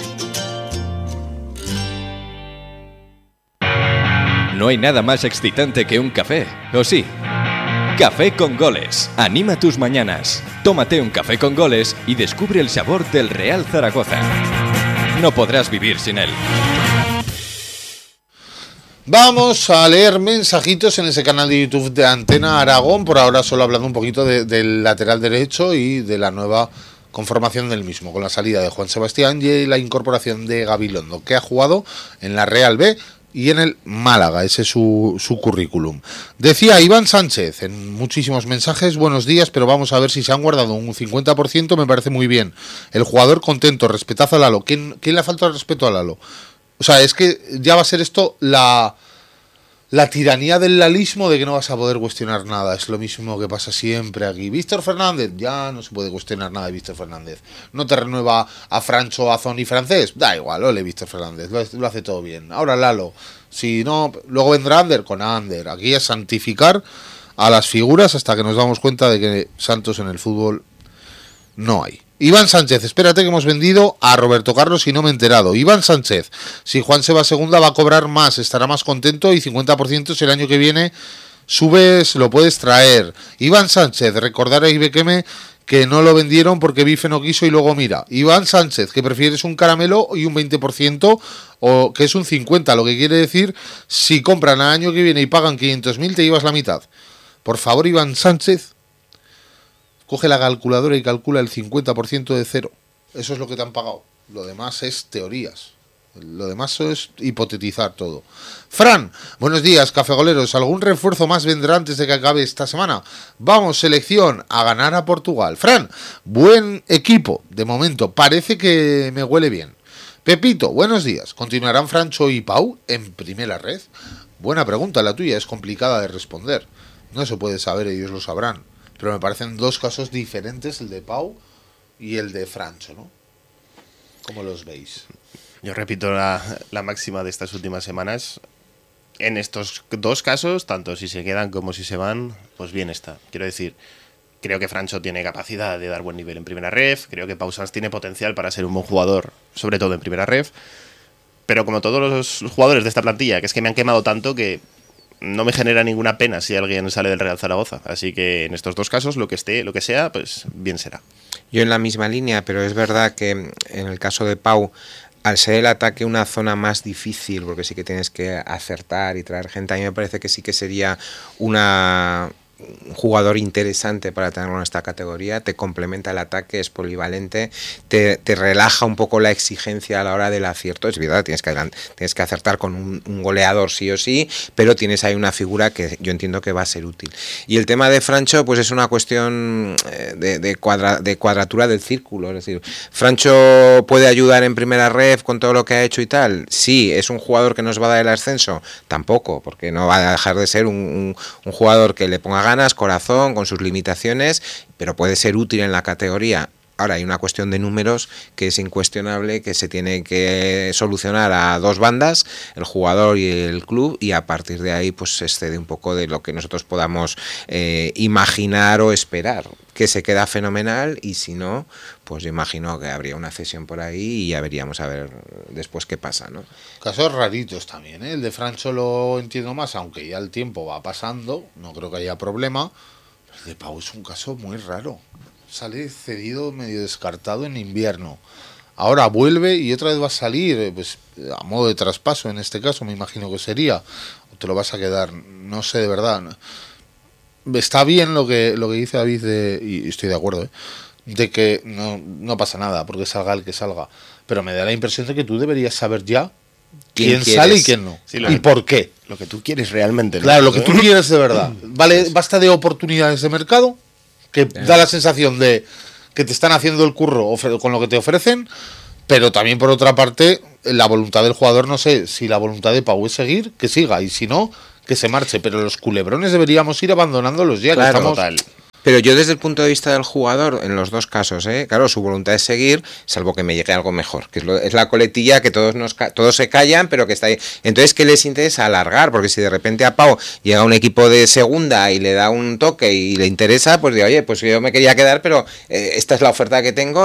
No hay nada más excitante que un café, ¿o sí? Café con Goles. Anima tus mañanas. Tómate un café con goles y descubre el sabor del Real Zaragoza. No podrás vivir sin él. Vamos a leer mensajitos en ese canal de YouTube de Antena Aragón. Por ahora solo hablando un poquito del lateral derecho y de la nueva conformación del mismo, con la salida de Juan Sebastián y la incorporación de Gabilondo, que ha jugado en la Real B y en el Málaga. Ese es su currículum. Decía Iván Sánchez en muchísimos mensajes: buenos días, pero vamos a ver si se han guardado un 50%, me parece muy bien. El jugador contento, respetad a Lalo. ¿Quién le ha faltado el respeto a Lalo? O sea, es que ya va a ser esto la tiranía del lalismo, de que no vas a poder cuestionar nada. Es lo mismo que pasa siempre aquí. Víctor Fernández, ya no se puede cuestionar nada de Víctor Fernández. No te renueva a Francho, a Zoni francés, da igual, ole Víctor Fernández, lo hace todo bien. Ahora Lalo, si no, luego vendrá Ander con Ander. Aquí es santificar a las figuras hasta que nos damos cuenta de que santos en el fútbol no hay. Iván Sánchez, espérate que hemos vendido a Roberto Carlos y no me he enterado. Iván Sánchez, si Juan se va a segunda va a cobrar más, estará más contento, y 50% si el año que viene subes, lo puedes traer. Iván Sánchez, recordar a Ibequeme que no lo vendieron porque Bife no quiso y luego mira. Iván Sánchez, que prefieres un caramelo y un 20% o que es un 50%, lo que quiere decir, si compran al año que viene y pagan 500.000 te llevas la mitad. Por favor, Iván Sánchez, coge la calculadora y calcula el 50% de cero. Eso es lo que te han pagado. Lo demás es teorías. Lo demás es hipotetizar todo. Fran, buenos días, cafegoleros. ¿Algún refuerzo más vendrá antes de que acabe esta semana? Vamos, selección, a ganar a Portugal. Fran, buen equipo. De momento, parece que me huele bien. Pepito, buenos días. ¿Continuarán Francho y Pau en primera red? Buena pregunta la tuya, es complicada de responder. No se puede saber, ellos lo sabrán. Pero me parecen dos casos diferentes, el de Pau y el de Francho, ¿no? ¿Cómo los veis? Yo repito la máxima de estas últimas semanas. En estos dos casos, tanto si se quedan como si se van, pues bien está. Quiero decir, creo que Francho tiene capacidad de dar buen nivel en primera ref. Creo que Pau Sanz tiene potencial para ser un buen jugador, sobre todo en primera ref. Pero como todos los jugadores de esta plantilla, que es que me han quemado tanto que no me genera ninguna pena si alguien sale del Real Zaragoza. Así que en estos dos casos, lo que sea, pues bien será. Yo en la misma línea, pero es verdad que en el caso de Pau, al ser el ataque una zona más difícil, porque sí que tienes que acertar y traer gente, a mí me parece que sí que sería un jugador interesante para tenerlo en esta categoría. Te complementa el ataque, es polivalente, te relaja un poco la exigencia a la hora del acierto. Es verdad, tienes que acertar con un goleador sí o sí, pero tienes ahí una figura que yo entiendo que va a ser útil. Y el tema de Francho, pues es una cuestión de cuadratura del círculo. Es decir, Francho puede ayudar en primera ref con todo lo que ha hecho y tal. Sí, es un jugador que nos va a dar el ascenso, tampoco, porque no va a dejar de ser un jugador que le ponga ganas, corazón, con sus limitaciones, pero puede ser útil en la categoría. Ahora hay una cuestión de números que es incuestionable, que se tiene que solucionar a dos bandas, el jugador y el club, y a partir de ahí pues se excede un poco de lo que nosotros podamos imaginar o esperar, que se queda fenomenal, y si no, pues yo imagino que habría una cesión por ahí y ya veríamos a ver después qué pasa, ¿no? Casos raritos también, ¿eh? El de Francho lo entiendo más, aunque ya el tiempo va pasando, no creo que haya problema. De Pau es un caso muy raro. Sale cedido, medio descartado en invierno. Ahora vuelve y otra vez va a salir, pues a modo de traspaso en este caso, me imagino que sería. O te lo vas a quedar, no sé de verdad. Está bien lo que dice David, y estoy de acuerdo, de que no pasa nada, porque salga el que salga. Pero me da la impresión de que tú deberías saber ya quién sale y quién no. Sí, y por qué. Lo que tú quieres realmente, ¿no? Claro, lo que tú quieres de verdad. Vale, basta de oportunidades de mercado, que da la sensación de que te están haciendo el curro con lo que te ofrecen, pero también por otra parte, la voluntad del jugador, no sé, si la voluntad de Pau es seguir, que siga, y si no, que se marche. Pero los culebrones deberíamos ir abandonándolos ya, claro, que estamos... Total. Pero yo desde el punto de vista del jugador, en los dos casos, claro, su voluntad es seguir, salvo que me llegue algo mejor, que es la coletilla que todos se callan, pero que está ahí. Entonces, ¿qué les interesa? Alargar, porque si de repente a Pau llega un equipo de segunda y le da un toque y le interesa, pues digo, oye, pues yo me quería quedar, pero esta es la oferta que tengo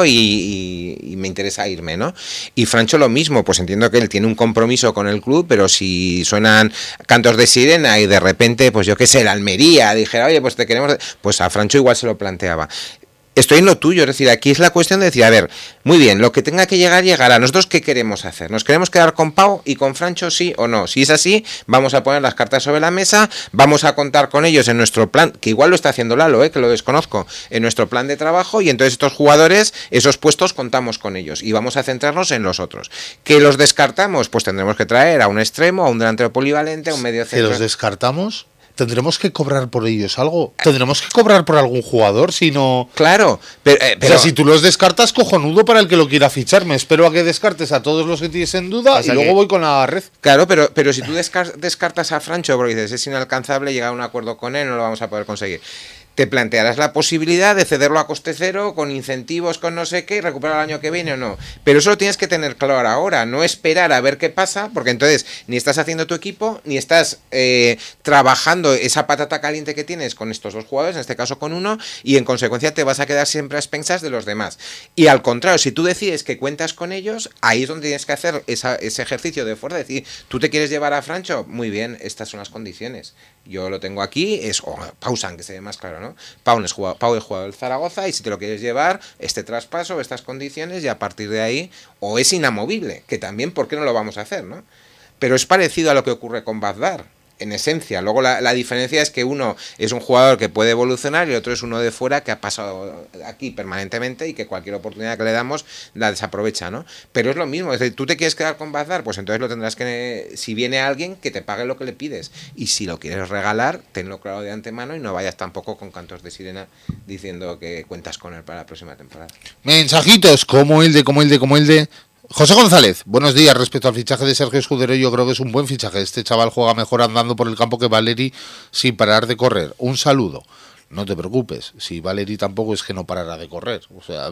y me interesa irme, ¿no? Y Francho lo mismo, pues entiendo que él tiene un compromiso con el club, pero si suenan cantos de sirena y de repente, pues yo qué sé, la Almería dijera, oye, pues te queremos, pues a Francho igual se lo planteaba. Estoy en lo tuyo, es decir, aquí es la cuestión de decir, a ver, muy bien, lo que tenga que llegar, llegará. ¿Nosotros qué queremos hacer? ¿Nos queremos quedar con Pau y con Francho, sí o no? Si es así, vamos a poner las cartas sobre la mesa, vamos a contar con ellos en nuestro plan, que igual lo está haciendo Lalo, que lo desconozco, en nuestro plan de trabajo, y entonces estos jugadores, esos puestos, contamos con ellos y vamos a centrarnos en los otros. ¿Que los descartamos? Pues tendremos que traer a un extremo, a un delantero polivalente, a un medio centro. ¿Que los descartamos? ¿Tendremos que cobrar por ellos algo? ¿Tendremos que cobrar por algún jugador si no...? Claro, pero... O sea, si tú los descartas, cojonudo para el que lo quiera fichar. Me espero a que descartes a todos los que tienes en duda y luego voy con la red. Claro, pero si tú descartas a Francho porque dices, es inalcanzable, llegar a un acuerdo con él, no lo vamos a poder conseguir. Te plantearás la posibilidad de cederlo a coste cero, con incentivos, con no sé qué, y recuperar el año que viene o no. Pero eso lo tienes que tener claro ahora, no esperar a ver qué pasa, porque entonces ni estás haciendo tu equipo, ni estás trabajando esa patata caliente que tienes con estos dos jugadores, en este caso con uno, y en consecuencia te vas a quedar siempre a expensas de los demás. Y al contrario, si tú decides que cuentas con ellos, ahí es donde tienes que hacer ese ejercicio de fuerza, decir, ¿tú te quieres llevar a Francho? Muy bien, estas son las condiciones. Yo lo tengo aquí, es Pausan, que se ve más claro, ¿no? Pau es jugador del Zaragoza y si te lo quieres llevar, este traspaso, estas condiciones, y a partir de ahí, o es inamovible, que también, ¿por qué no lo vamos a hacer, no? Pero es parecido a lo que ocurre con Bagdad, en esencia. Luego la diferencia es que uno es un jugador que puede evolucionar y el otro es uno de fuera que ha pasado aquí permanentemente y que cualquier oportunidad que le damos la desaprovecha, ¿no? Pero es lo mismo, es decir, ¿tú te quieres quedar con Bagdad? Pues entonces lo tendrás que, si viene alguien, que te pague lo que le pides. Y si lo quieres regalar, tenlo claro de antemano y no vayas tampoco con cantos de sirena diciendo que cuentas con él para la próxima temporada. Mensajitos, como el de... José González, buenos días. Respecto al fichaje de Sergio Escudero, yo creo que es un buen fichaje. Este chaval juega mejor andando por el campo que Valeri sin parar de correr. Un saludo. No te preocupes, si Valeri tampoco es que no parará de correr. O sea,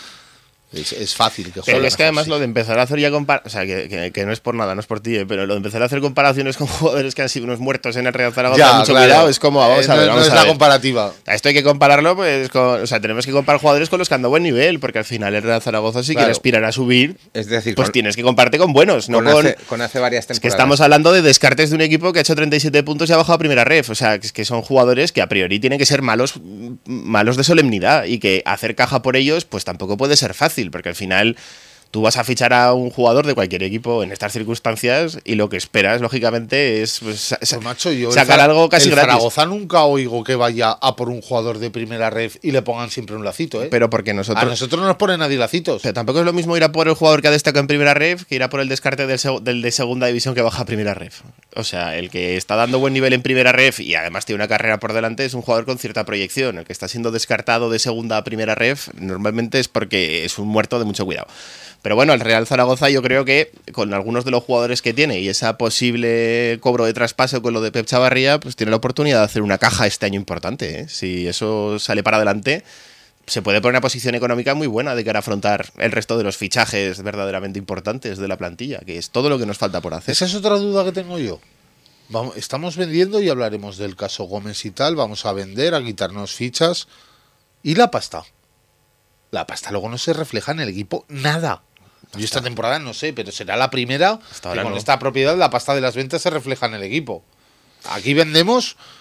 es fácil que juegue. Pero es que además lo de empezar a hacer ya o sea, que no es por nada, no es por ti, pero lo de empezar a hacer comparaciones con jugadores que han sido unos muertos en el Real Zaragoza, ya, mucho claro. cuidado, es como, vamos a ver, no es la comparativa. Esto hay que compararlo, pues, o sea, tenemos que comparar jugadores con los que han dado buen nivel, porque al final el Real Zaragoza, si quiere aspirar a subir, es decir, pues tienes que compararte con buenos, no con hace varias temporadas. Es que estamos hablando de descartes de un equipo que ha hecho 37 puntos y ha bajado a primera ref, o sea, que son jugadores que a priori tienen que ser malos de solemnidad y que hacer caja por ellos, pues tampoco puede ser fácil, porque al final tú vas a fichar a un jugador de cualquier equipo en estas circunstancias y lo que esperas, lógicamente, es pues, macho, yo sacar algo casi gratis. Zaragoza nunca oigo que vaya a por un jugador de primera ref y le pongan siempre un lacito, ¿eh? Pero porque a nosotros no nos ponen nadie lacitos. Pero tampoco es lo mismo ir a por el jugador que ha destacado en primera ref que ir a por el descarte del de segunda división que baja a primera ref. O sea, el que está dando buen nivel en primera ref y además tiene una carrera por delante es un jugador con cierta proyección. El que está siendo descartado de segunda a primera ref normalmente es porque es un muerto de mucho cuidado. Pero bueno, el Real Zaragoza yo creo que con algunos de los jugadores que tiene y esa posible cobro de traspaso con lo de Pep Chavarría, pues tiene la oportunidad de hacer una caja este año importante, ¿eh? Si eso sale para adelante, se puede poner una posición económica muy buena de cara a afrontar el resto de los fichajes verdaderamente importantes de la plantilla, que es todo lo que nos falta por hacer. Esa es otra duda que tengo yo. Estamos vendiendo y hablaremos del caso Gómez y tal, vamos a vender, a quitarnos fichas. ¿Y la pasta? La pasta luego no se refleja en el equipo nada. Yo esta temporada no sé, pero será la primera que con esta propiedad la pasta de las ventas se refleja en el equipo. Aquí vendemos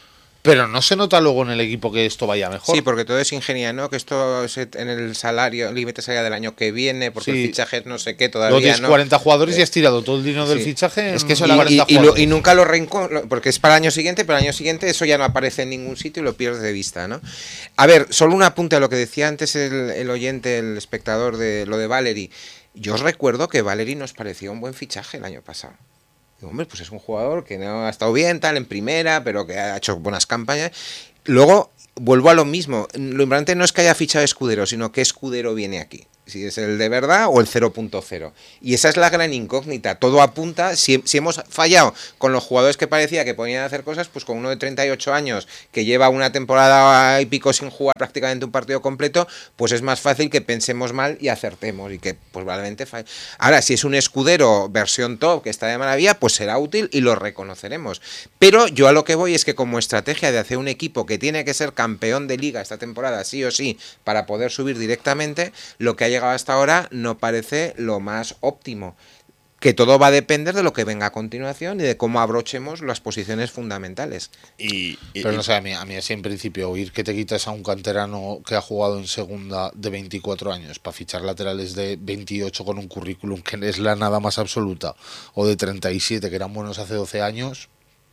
pero no se nota luego en el equipo que esto vaya mejor. Sí, porque todo es ingeniería, ¿no? Que esto es en el salario, límite salarial del año que viene, porque el fichaje es no sé qué, todavía tienes no. 40 jugadores y has tirado todo el dinero del fichaje. Es que eso y nunca porque es para el año siguiente, pero el año siguiente eso ya no aparece en ningún sitio y lo pierdes de vista, ¿no? A ver, solo un apunte a lo que decía antes el oyente, el espectador, de lo de Valeri. Yo os recuerdo que Valeri nos parecía un buen fichaje el año pasado. Hombre, pues es un jugador que no ha estado bien, tal, en primera, pero que ha hecho buenas campañas. Luego, vuelvo a lo mismo. Lo importante no es que haya fichado Escudero, sino que Escudero viene aquí. Si es el de verdad o el 0.0. Y esa es la gran incógnita. Todo apunta, si hemos fallado con los jugadores que parecía que podían hacer cosas, pues con uno de 38 años que lleva una temporada y pico sin jugar prácticamente un partido completo, pues es más fácil que pensemos mal y acertemos y que pues probablemente falle. Ahora, si es un Escudero versión top que está de maravilla, pues será útil y lo reconoceremos. Pero yo a lo que voy es que como estrategia de hacer un equipo que tiene que ser campeón de liga esta temporada sí o sí para poder subir directamente, lo que ha llegado hasta ahora no parece lo más óptimo, que todo va a depender de lo que venga a continuación y de cómo abrochemos las posiciones fundamentales. Pero no sé, a mí así en principio oír que te quitas a un canterano que ha jugado en segunda de 24 años para fichar laterales de 28 con un currículum que es la nada más absoluta, o de 37 que eran buenos hace 12 años,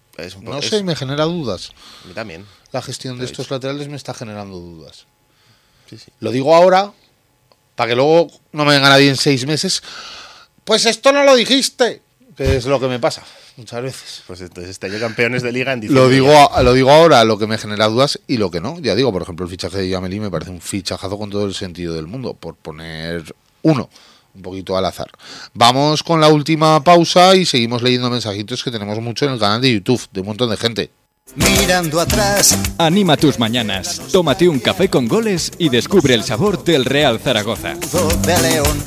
no sé, me genera dudas. A mí también. La gestión de estos laterales me está generando dudas. Sí. Lo digo ahora para que luego no me venga nadie en 6 meses. Pues esto no lo dijiste, que es lo que me pasa muchas veces. Pues entonces este año campeones de liga en diciembre. Lo digo ahora, lo que me genera dudas y lo que no. Ya digo, por ejemplo, el fichaje de Yameli me parece un fichajazo con todo el sentido del mundo, por poner uno, un poquito al azar. Vamos con la última pausa y seguimos leyendo mensajitos que tenemos mucho en el canal de YouTube, de un montón de gente. Mirando atrás. Anima tus mañanas. Tómate un café con goles y descubre el sabor del Real Zaragoza. De León.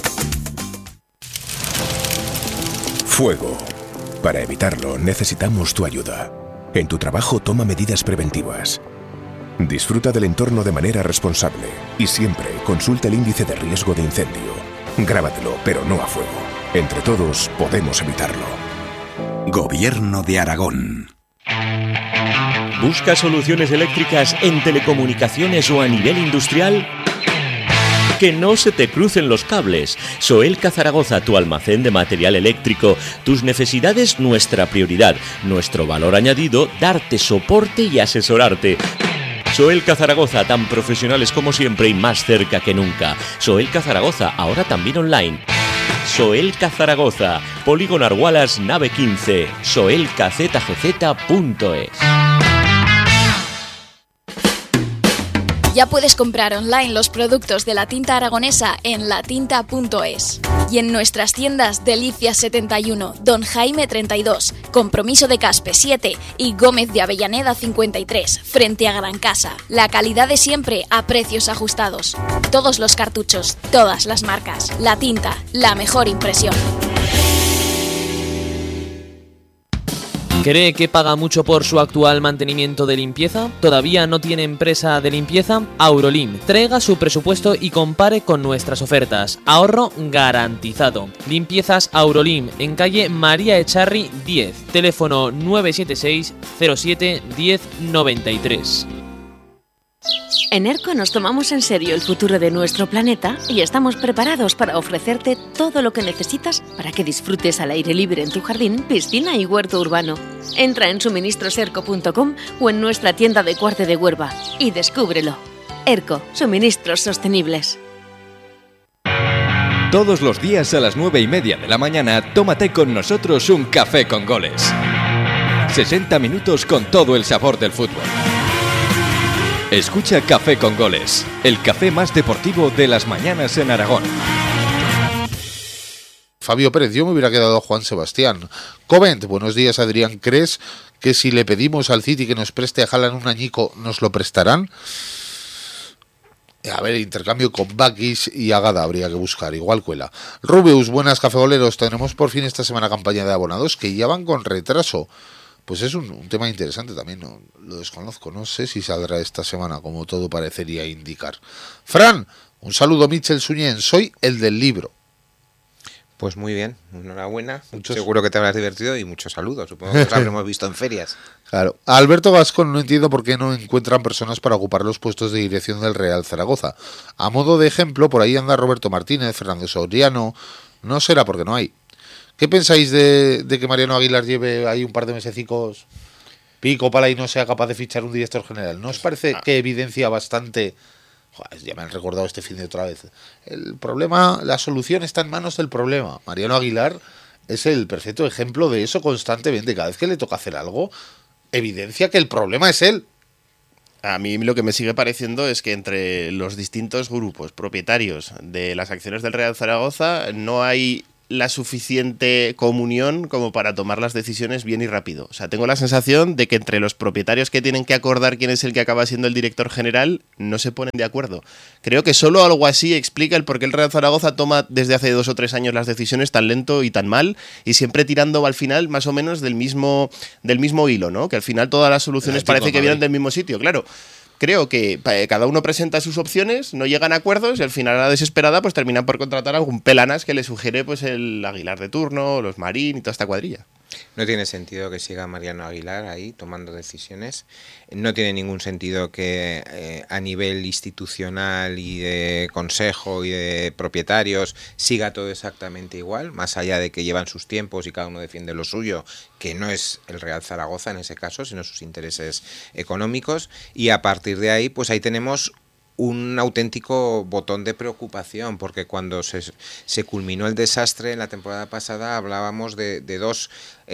Fuego. Para evitarlo necesitamos tu ayuda. En tu trabajo toma medidas preventivas. Disfruta del entorno de manera responsable y siempre consulta el índice de riesgo de incendio. Grábatelo, pero no a fuego. Entre todos podemos evitarlo. Gobierno de Aragón. ¿Busca soluciones eléctricas en telecomunicaciones o a nivel industrial? Que no se te crucen los cables. Soelca Zaragoza, tu almacén de material eléctrico. Tus necesidades, nuestra prioridad. Nuestro valor añadido, darte soporte y asesorarte. Soelca Zaragoza, tan profesionales como siempre y más cerca que nunca. Soelca Zaragoza, ahora también online. Soelca Zaragoza, Polígono Argualas, nave 15, soelcazgz.es. Ya puedes comprar online los productos de la tinta aragonesa en latinta.es y en nuestras tiendas Delicias 71, Don Jaime 32, Compromiso de Caspe 7 y Gómez de Avellaneda 53, frente a Gran Casa. La calidad de siempre a precios ajustados. Todos los cartuchos, todas las marcas. La Tinta, la mejor impresión. ¿Cree que paga mucho por su actual mantenimiento de limpieza? ¿Todavía no tiene empresa de limpieza? Aurolim. Traiga su presupuesto y compare con nuestras ofertas. Ahorro garantizado. Limpiezas Aurolim, en calle María Echarri 10. Teléfono 976 07 1093. En ERCO nos tomamos en serio el futuro de nuestro planeta y estamos preparados para ofrecerte todo lo que necesitas para que disfrutes al aire libre en tu jardín, piscina y huerto urbano. Entra en suministroserco.com o en nuestra tienda de Cuarte de Huerva y descúbrelo. ERCO, suministros sostenibles. Todos los días a las 9:30 de la mañana, tómate con nosotros un café con goles. 60 minutos con todo el sabor del fútbol. Escucha Café con Goles, el café más deportivo de las mañanas en Aragón. Fabio Pérez, yo me hubiera quedado a Juan Sebastián. Covent, buenos días Adrián, ¿crees que si le pedimos al City que nos preste a Haaland un añico, nos lo prestarán? A ver, intercambio con Bakis y Agada habría que buscar, igual cuela. Rubius, buenas cafegoleros, tenemos por fin esta semana campaña de abonados que ya van con retraso. Pues es un tema interesante también, ¿no? Lo desconozco, no sé si saldrá esta semana, como todo parecería indicar. Fran, un saludo Michel Suñén, soy el del libro. Pues muy bien, enhorabuena. Seguro que te habrás divertido y muchos saludos. Supongo que los habremos visto en ferias. Claro. A Alberto Gascón no entiendo por qué no encuentran personas para ocupar los puestos de dirección del Real Zaragoza. A modo de ejemplo, por ahí anda Roberto Martínez, Fernando Soriano. No será porque no hay. ¿Qué pensáis de que Mariano Aguilar lleve ahí un par de mesecicos pico pala y no sea capaz de fichar un director general? ¿No os parece que evidencia bastante... Joder, ya me han recordado este fin de otra vez. El problema, la solución está en manos del problema. Mariano Aguilar es el perfecto ejemplo de eso constantemente. Cada vez que le toca hacer algo, evidencia que el problema es él. A mí lo que me sigue pareciendo es que entre los distintos grupos propietarios de las acciones del Real Zaragoza no hay la suficiente comunión como para tomar las decisiones bien y rápido. O sea, tengo la sensación de que entre los propietarios que tienen que acordar quién es el que acaba siendo el director general, no se ponen de acuerdo. Creo que solo algo así explica el por qué el Real Zaragoza toma desde hace 2 o 3 años las decisiones tan lento y tan mal, y siempre tirando al final más o menos del mismo hilo, ¿no? Que al final todas las soluciones parece que vienen del mismo sitio, claro. Creo que cada uno presenta sus opciones, no llegan a acuerdos y al final a la desesperada pues terminan por contratar a algún pelanas que le sugiere pues el Aguilar de turno, los Marín y toda esta cuadrilla. No tiene sentido que siga Mariano Aguilar ahí tomando decisiones. No tiene ningún sentido que a nivel institucional y de consejo y de propietarios siga todo exactamente igual, más allá de que llevan sus tiempos y cada uno defiende lo suyo, que no es el Real Zaragoza en ese caso, sino sus intereses económicos. Y a partir de ahí, pues ahí tenemos un auténtico botón de preocupación, porque cuando se culminó el desastre en la temporada pasada hablábamos de 2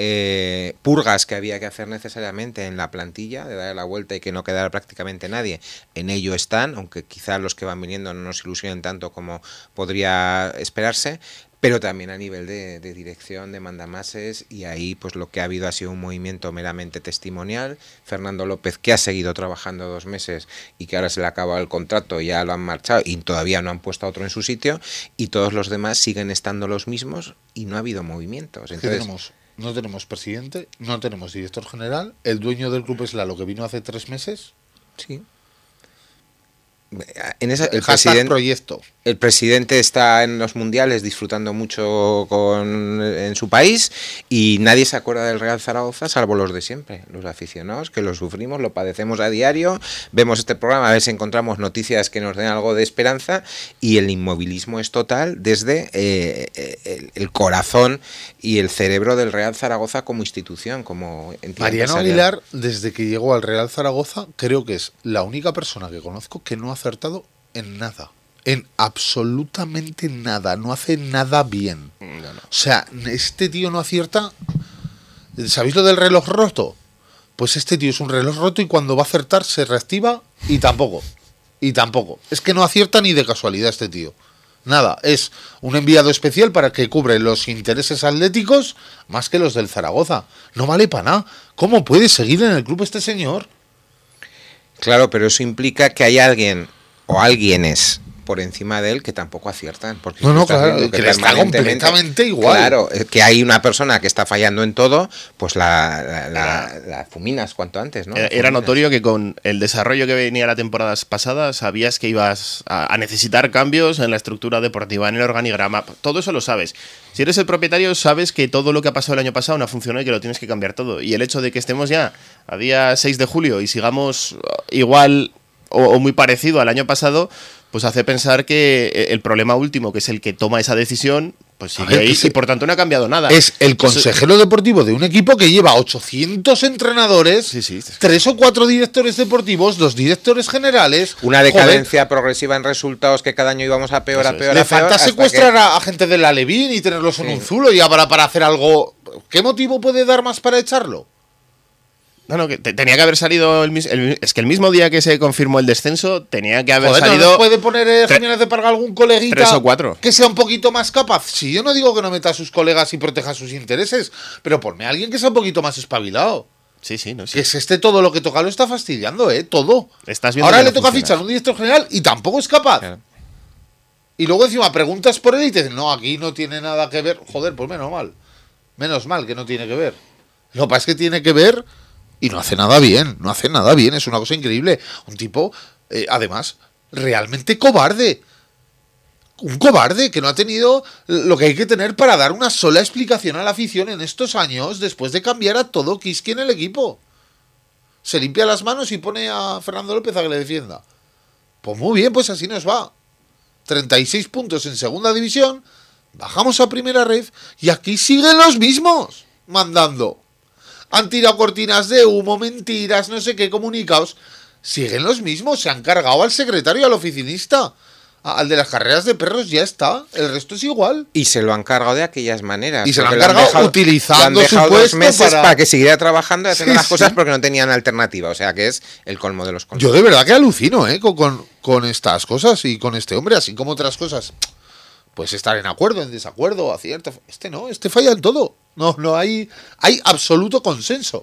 purgas que había que hacer necesariamente en la plantilla, de dar la vuelta y que no quedara prácticamente nadie. En ello están, aunque quizá los que van viniendo no nos ilusionen tanto como podría esperarse, pero también a nivel de dirección, de mandamases, y ahí pues lo que ha habido ha sido un movimiento meramente testimonial. Fernando López, que ha seguido trabajando 2 meses y que ahora se le acaba el contrato, ya lo han marchado y todavía no han puesto a otro en su sitio, y todos los demás siguen estando los mismos y no ha habido movimientos. Entonces, no tenemos presidente, no tenemos director general, el dueño del club es Lalo, que vino hace 3 meses. Sí. El presidente está en los mundiales disfrutando mucho en su país y nadie se acuerda del Real Zaragoza salvo los de siempre, los aficionados que lo sufrimos, lo padecemos a diario, vemos este programa a ver si encontramos noticias que nos den algo de esperanza, y el inmovilismo es total desde el corazón y el cerebro del Real Zaragoza como institución, como entidad. Mariano Aguilar, desde que llegó al Real Zaragoza, creo que es la única persona que conozco que no ha acertado en nada, en absolutamente nada, no hace nada bien. No. O sea, este tío no acierta. ¿Sabéis lo del reloj roto? Pues este tío es un reloj roto y cuando va a acertar se reactiva y tampoco. Es que no acierta ni de casualidad este tío. Nada, es un enviado especial para que cubre los intereses atléticos más que los del Zaragoza. No vale para nada. ¿Cómo puede seguir en el club este señor? Claro, pero eso implica que hay alguien o alguienes por encima de él que tampoco aciertan. Porque claro, que le está completamente igual. Claro, que hay una persona que está fallando en todo, pues la fuminas cuanto antes, ¿no? Era notorio que con el desarrollo que venía la temporada pasada sabías que ibas a necesitar cambios en la estructura deportiva, en el organigrama. Todo eso lo sabes. Si eres el propietario, sabes que todo lo que ha pasado el año pasado no ha funcionado y que lo tienes que cambiar todo. Y el hecho de que estemos ya a día 6 de julio y sigamos igual o muy parecido al año pasado, pues hace pensar que el problema último, que es el que toma esa decisión, pues sigue ahí y por tanto no ha cambiado nada. Es el consejero deportivo de un equipo que lleva 800 entrenadores, 3 o 4 directores deportivos, 2 directores generales. Una decadencia progresiva en resultados que cada año íbamos a peor, a peor. Le falta secuestrar a gente del Alevín y tenerlos en un zulo ya para hacer algo. ¿Qué motivo puede dar más para echarlo? No, que tenía que haber salido es que el mismo día que se confirmó el descenso tenía que haber salido. ¿No puede poner Jiménez de Parga algún coleguita 3 o 4 que sea un poquito más capaz? Si yo no digo que no meta a sus colegas y proteja sus intereses, pero ponme a alguien que sea un poquito más espabilado. Sí. Que es todo lo que toca lo está fastidiando, todo. Estás viendo ahora que le toca fichar un director general y tampoco es capaz. Claro. Y luego encima preguntas por él y te dicen, no, aquí no tiene nada que ver. Joder, pues menos mal que no tiene que ver. Lo que pasa es que tiene que ver. Y no hace nada bien, es una cosa increíble. Un tipo, además, realmente cobarde. un cobarde que no ha tenido lo que hay que tener para dar una sola explicación a la afición en estos años después de cambiar a todo Kiski en el equipo. Se limpia las manos y pone a Fernando López a que le defienda. Pues muy bien, pues así nos va. 36 puntos en segunda división, bajamos a primera ref y aquí siguen los mismos mandando. Han tirado cortinas de humo, mentiras, no sé qué, comunicados. Siguen los mismos, se han cargado al secretario, al oficinista. Al de las carreras de perros ya está, el resto es igual. Y se lo han cargado de aquellas maneras. Y se lo han cargado utilizando su puesto 2 meses para que siguiera trabajando y haciendo las cosas porque no tenían alternativa. O sea que es el colmo de los colmos. Yo de verdad que alucino con estas cosas y con este hombre, así como otras cosas. Pues estar en acuerdo, en desacuerdo, acierto. Este no, este falla en todo. No hay absoluto consenso.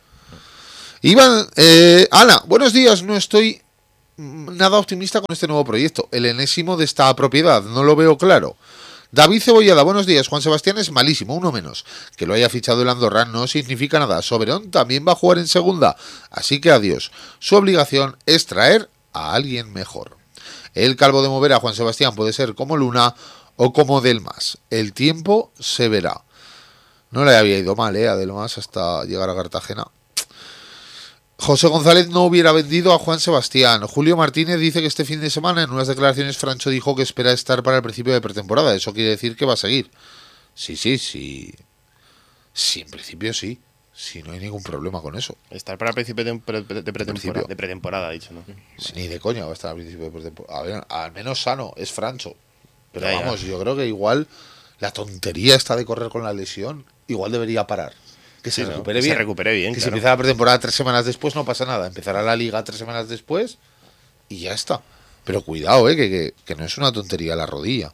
Iván, Ana, buenos días, no estoy nada optimista con este nuevo proyecto, el enésimo de esta propiedad, no lo veo claro. David Cebollada, buenos días, Juan Sebastián es malísimo, uno menos. Que lo haya fichado el Andorra no significa nada. Soberón también va a jugar en segunda, así que adiós. Su obligación es traer a alguien mejor. El calvo de mover a Juan Sebastián puede ser como Luna o como Delmas. El tiempo se verá. No le había ido mal, a Delmas hasta llegar a Cartagena. José González no hubiera vendido a Juan Sebastián. Julio Martínez dice que este fin de semana en unas declaraciones Francho dijo que espera estar para el principio de pretemporada. Eso quiere decir que va a seguir. Sí. Sí, en principio sí. Sí, no hay ningún problema con eso. Estar para el principio de pretemporada. De pretemporada, dicho, ¿no? Sí, ni de coña va a estar al principio de pretemporada. A ver, al menos sano, es Francho. Pero ya, vamos, yo creo que igual la tontería esta de correr con la lesión, igual debería parar. Que se recupere bien. Se recupere bien, que claro. si empieza la pretemporada 3 semanas después no pasa nada. Empezará la liga 3 semanas después y ya está. Pero cuidado, que no es una tontería la rodilla.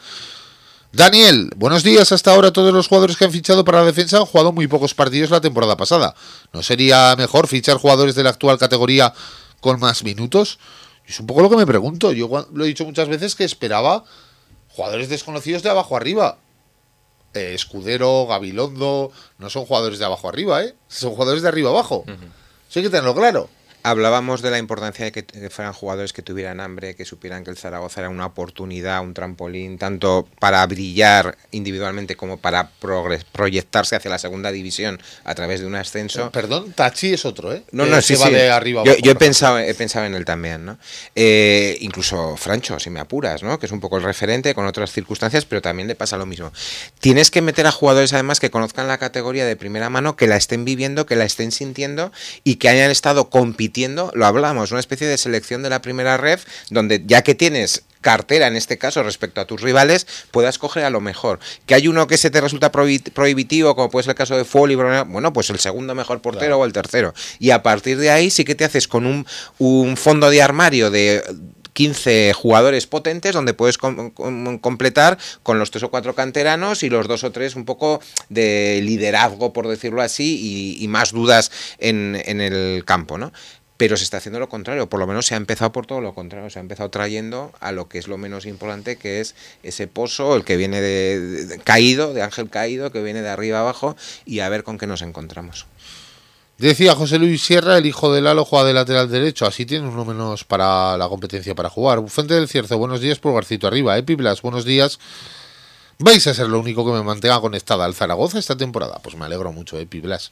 Daniel, buenos días. Hasta ahora todos los jugadores que han fichado para la defensa han jugado muy pocos partidos la temporada pasada. ¿No sería mejor fichar jugadores de la actual categoría con más minutos? Es un poco lo que me pregunto. Yo lo he dicho muchas veces que esperaba jugadores desconocidos de abajo arriba. Escudero, Gabilondo, no son jugadores de abajo arriba, son jugadores de arriba abajo. Eso hay que tenerlo claro. Hablábamos de la importancia de que fueran jugadores que tuvieran hambre, que supieran que el Zaragoza era una oportunidad, un trampolín, tanto para brillar individualmente como para proyectarse hacia la segunda división a través de un ascenso. Perdón, Tachi es otro, No, sí, va de arriba abajo. Yo he pensado en él también, ¿no? Incluso Francho, si me apuras, ¿no? Que es un poco el referente con otras circunstancias, pero también le pasa lo mismo. Tienes que meter a jugadores además que conozcan la categoría de primera mano, que la estén viviendo, que la estén sintiendo y que hayan estado compitiendo, lo hablamos, una especie de selección de la primera ref, donde ya que tienes cartera en este caso respecto a tus rivales, puedas coger a lo mejor. Que hay uno que se te resulta prohibitivo, como puede ser el caso de Foley, bueno, pues el segundo mejor portero, claro, o el tercero. Y a partir de ahí sí que te haces con un fondo de armario de 15 jugadores potentes donde puedes completar con los 3 o 4 canteranos y los 2 o 3 un poco de liderazgo, por decirlo así, y más dudas en el campo, ¿no? Pero se está haciendo lo contrario, por lo menos se ha empezado por todo lo contrario, se ha empezado trayendo a lo que es lo menos importante, que es ese pozo, el que viene de caído, de ángel caído, que viene de arriba abajo, y a ver con qué nos encontramos. Decía José Luis Sierra, el hijo de Lalo juega de lateral derecho, así tiene uno menos para la competencia para jugar. Fuente del Cierzo, buenos días, Pulgarcito arriba. Epiblas, buenos días. Vais a ser lo único que me mantenga conectada al Zaragoza esta temporada. Pues me alegro mucho, Epiblas.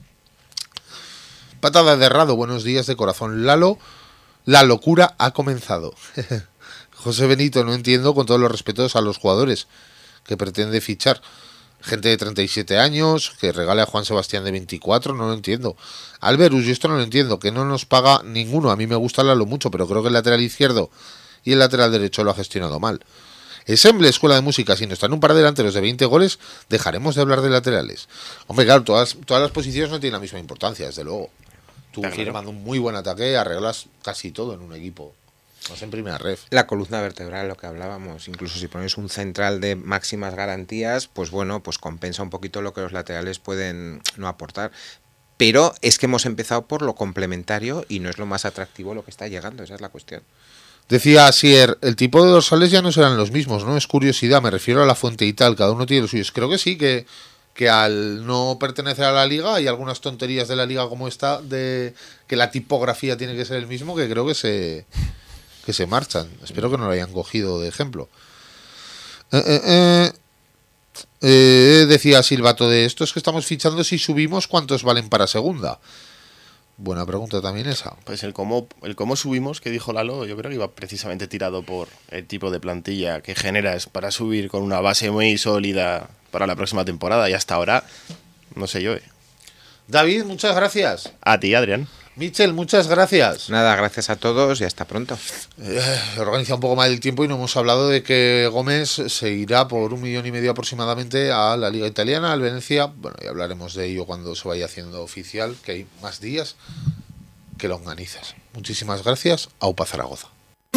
Patada de Rado, buenos días de corazón. Lalo, la locura ha comenzado. José Benito, no entiendo, con todos los respetos a los jugadores que pretende fichar. Gente de 37 años, que regale a Juan Sebastián de 24, no lo entiendo. Alberus, yo esto no lo entiendo, que no nos paga ninguno. A mí me gusta Lalo mucho, pero creo que el lateral izquierdo y el lateral derecho lo ha gestionado mal. Ensemble, Escuela de Música, si no están un par de delanteros de 20 goles, dejaremos de hablar de laterales. Hombre, claro, todas las posiciones no tienen la misma importancia, desde luego. Tú firmando un muy buen ataque, arreglas casi todo en un equipo. Más en primera ref. La columna vertebral, lo que hablábamos, incluso si pones un central de máximas garantías, pues bueno, pues compensa un poquito lo que los laterales pueden no aportar. Pero es que hemos empezado por lo complementario y no es lo más atractivo lo que está llegando, esa es la cuestión. Decía Asier, el tipo de dorsales ya no serán los mismos, ¿no? Es curiosidad, me refiero a la fuente y tal, cada uno tiene los suyos. Creo que sí, que al no pertenecer a la liga hay algunas tonterías de la liga como esta, de que la tipografía tiene que ser el mismo, que creo que se marchan. Espero que no lo hayan cogido de ejemplo. Decía Silvato de estos que estamos fichando, si subimos, ¿cuántos valen para segunda? Buena pregunta también esa. Pues el cómo subimos, que dijo Lalo, yo creo que iba precisamente tirado por el tipo de plantilla que generas para subir con una base muy sólida para la próxima temporada. Y hasta ahora, no sé yo. David, muchas gracias. A ti, Adrián. Michel, muchas gracias. Nada, gracias a todos y hasta pronto. Organiza un poco mal el tiempo y no hemos hablado de que Gómez se irá por 1,5 millones aproximadamente a la Liga Italiana, al Venecia. Bueno, ya hablaremos de ello cuando se vaya haciendo oficial, que hay más días que longanizas. Muchísimas gracias. Aupa Zaragoza.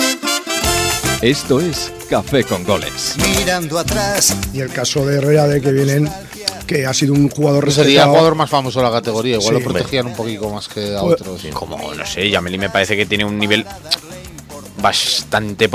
Esto es Café con Goles. Mirando atrás. Y el caso de Herrera, de que vienen, que ha sido un jugador respetado. Sería el jugador más famoso de la categoría. Igual Sí. lo protegían un poquito más que a otros. Como, no sé, Yameli me parece que tiene un nivel bastante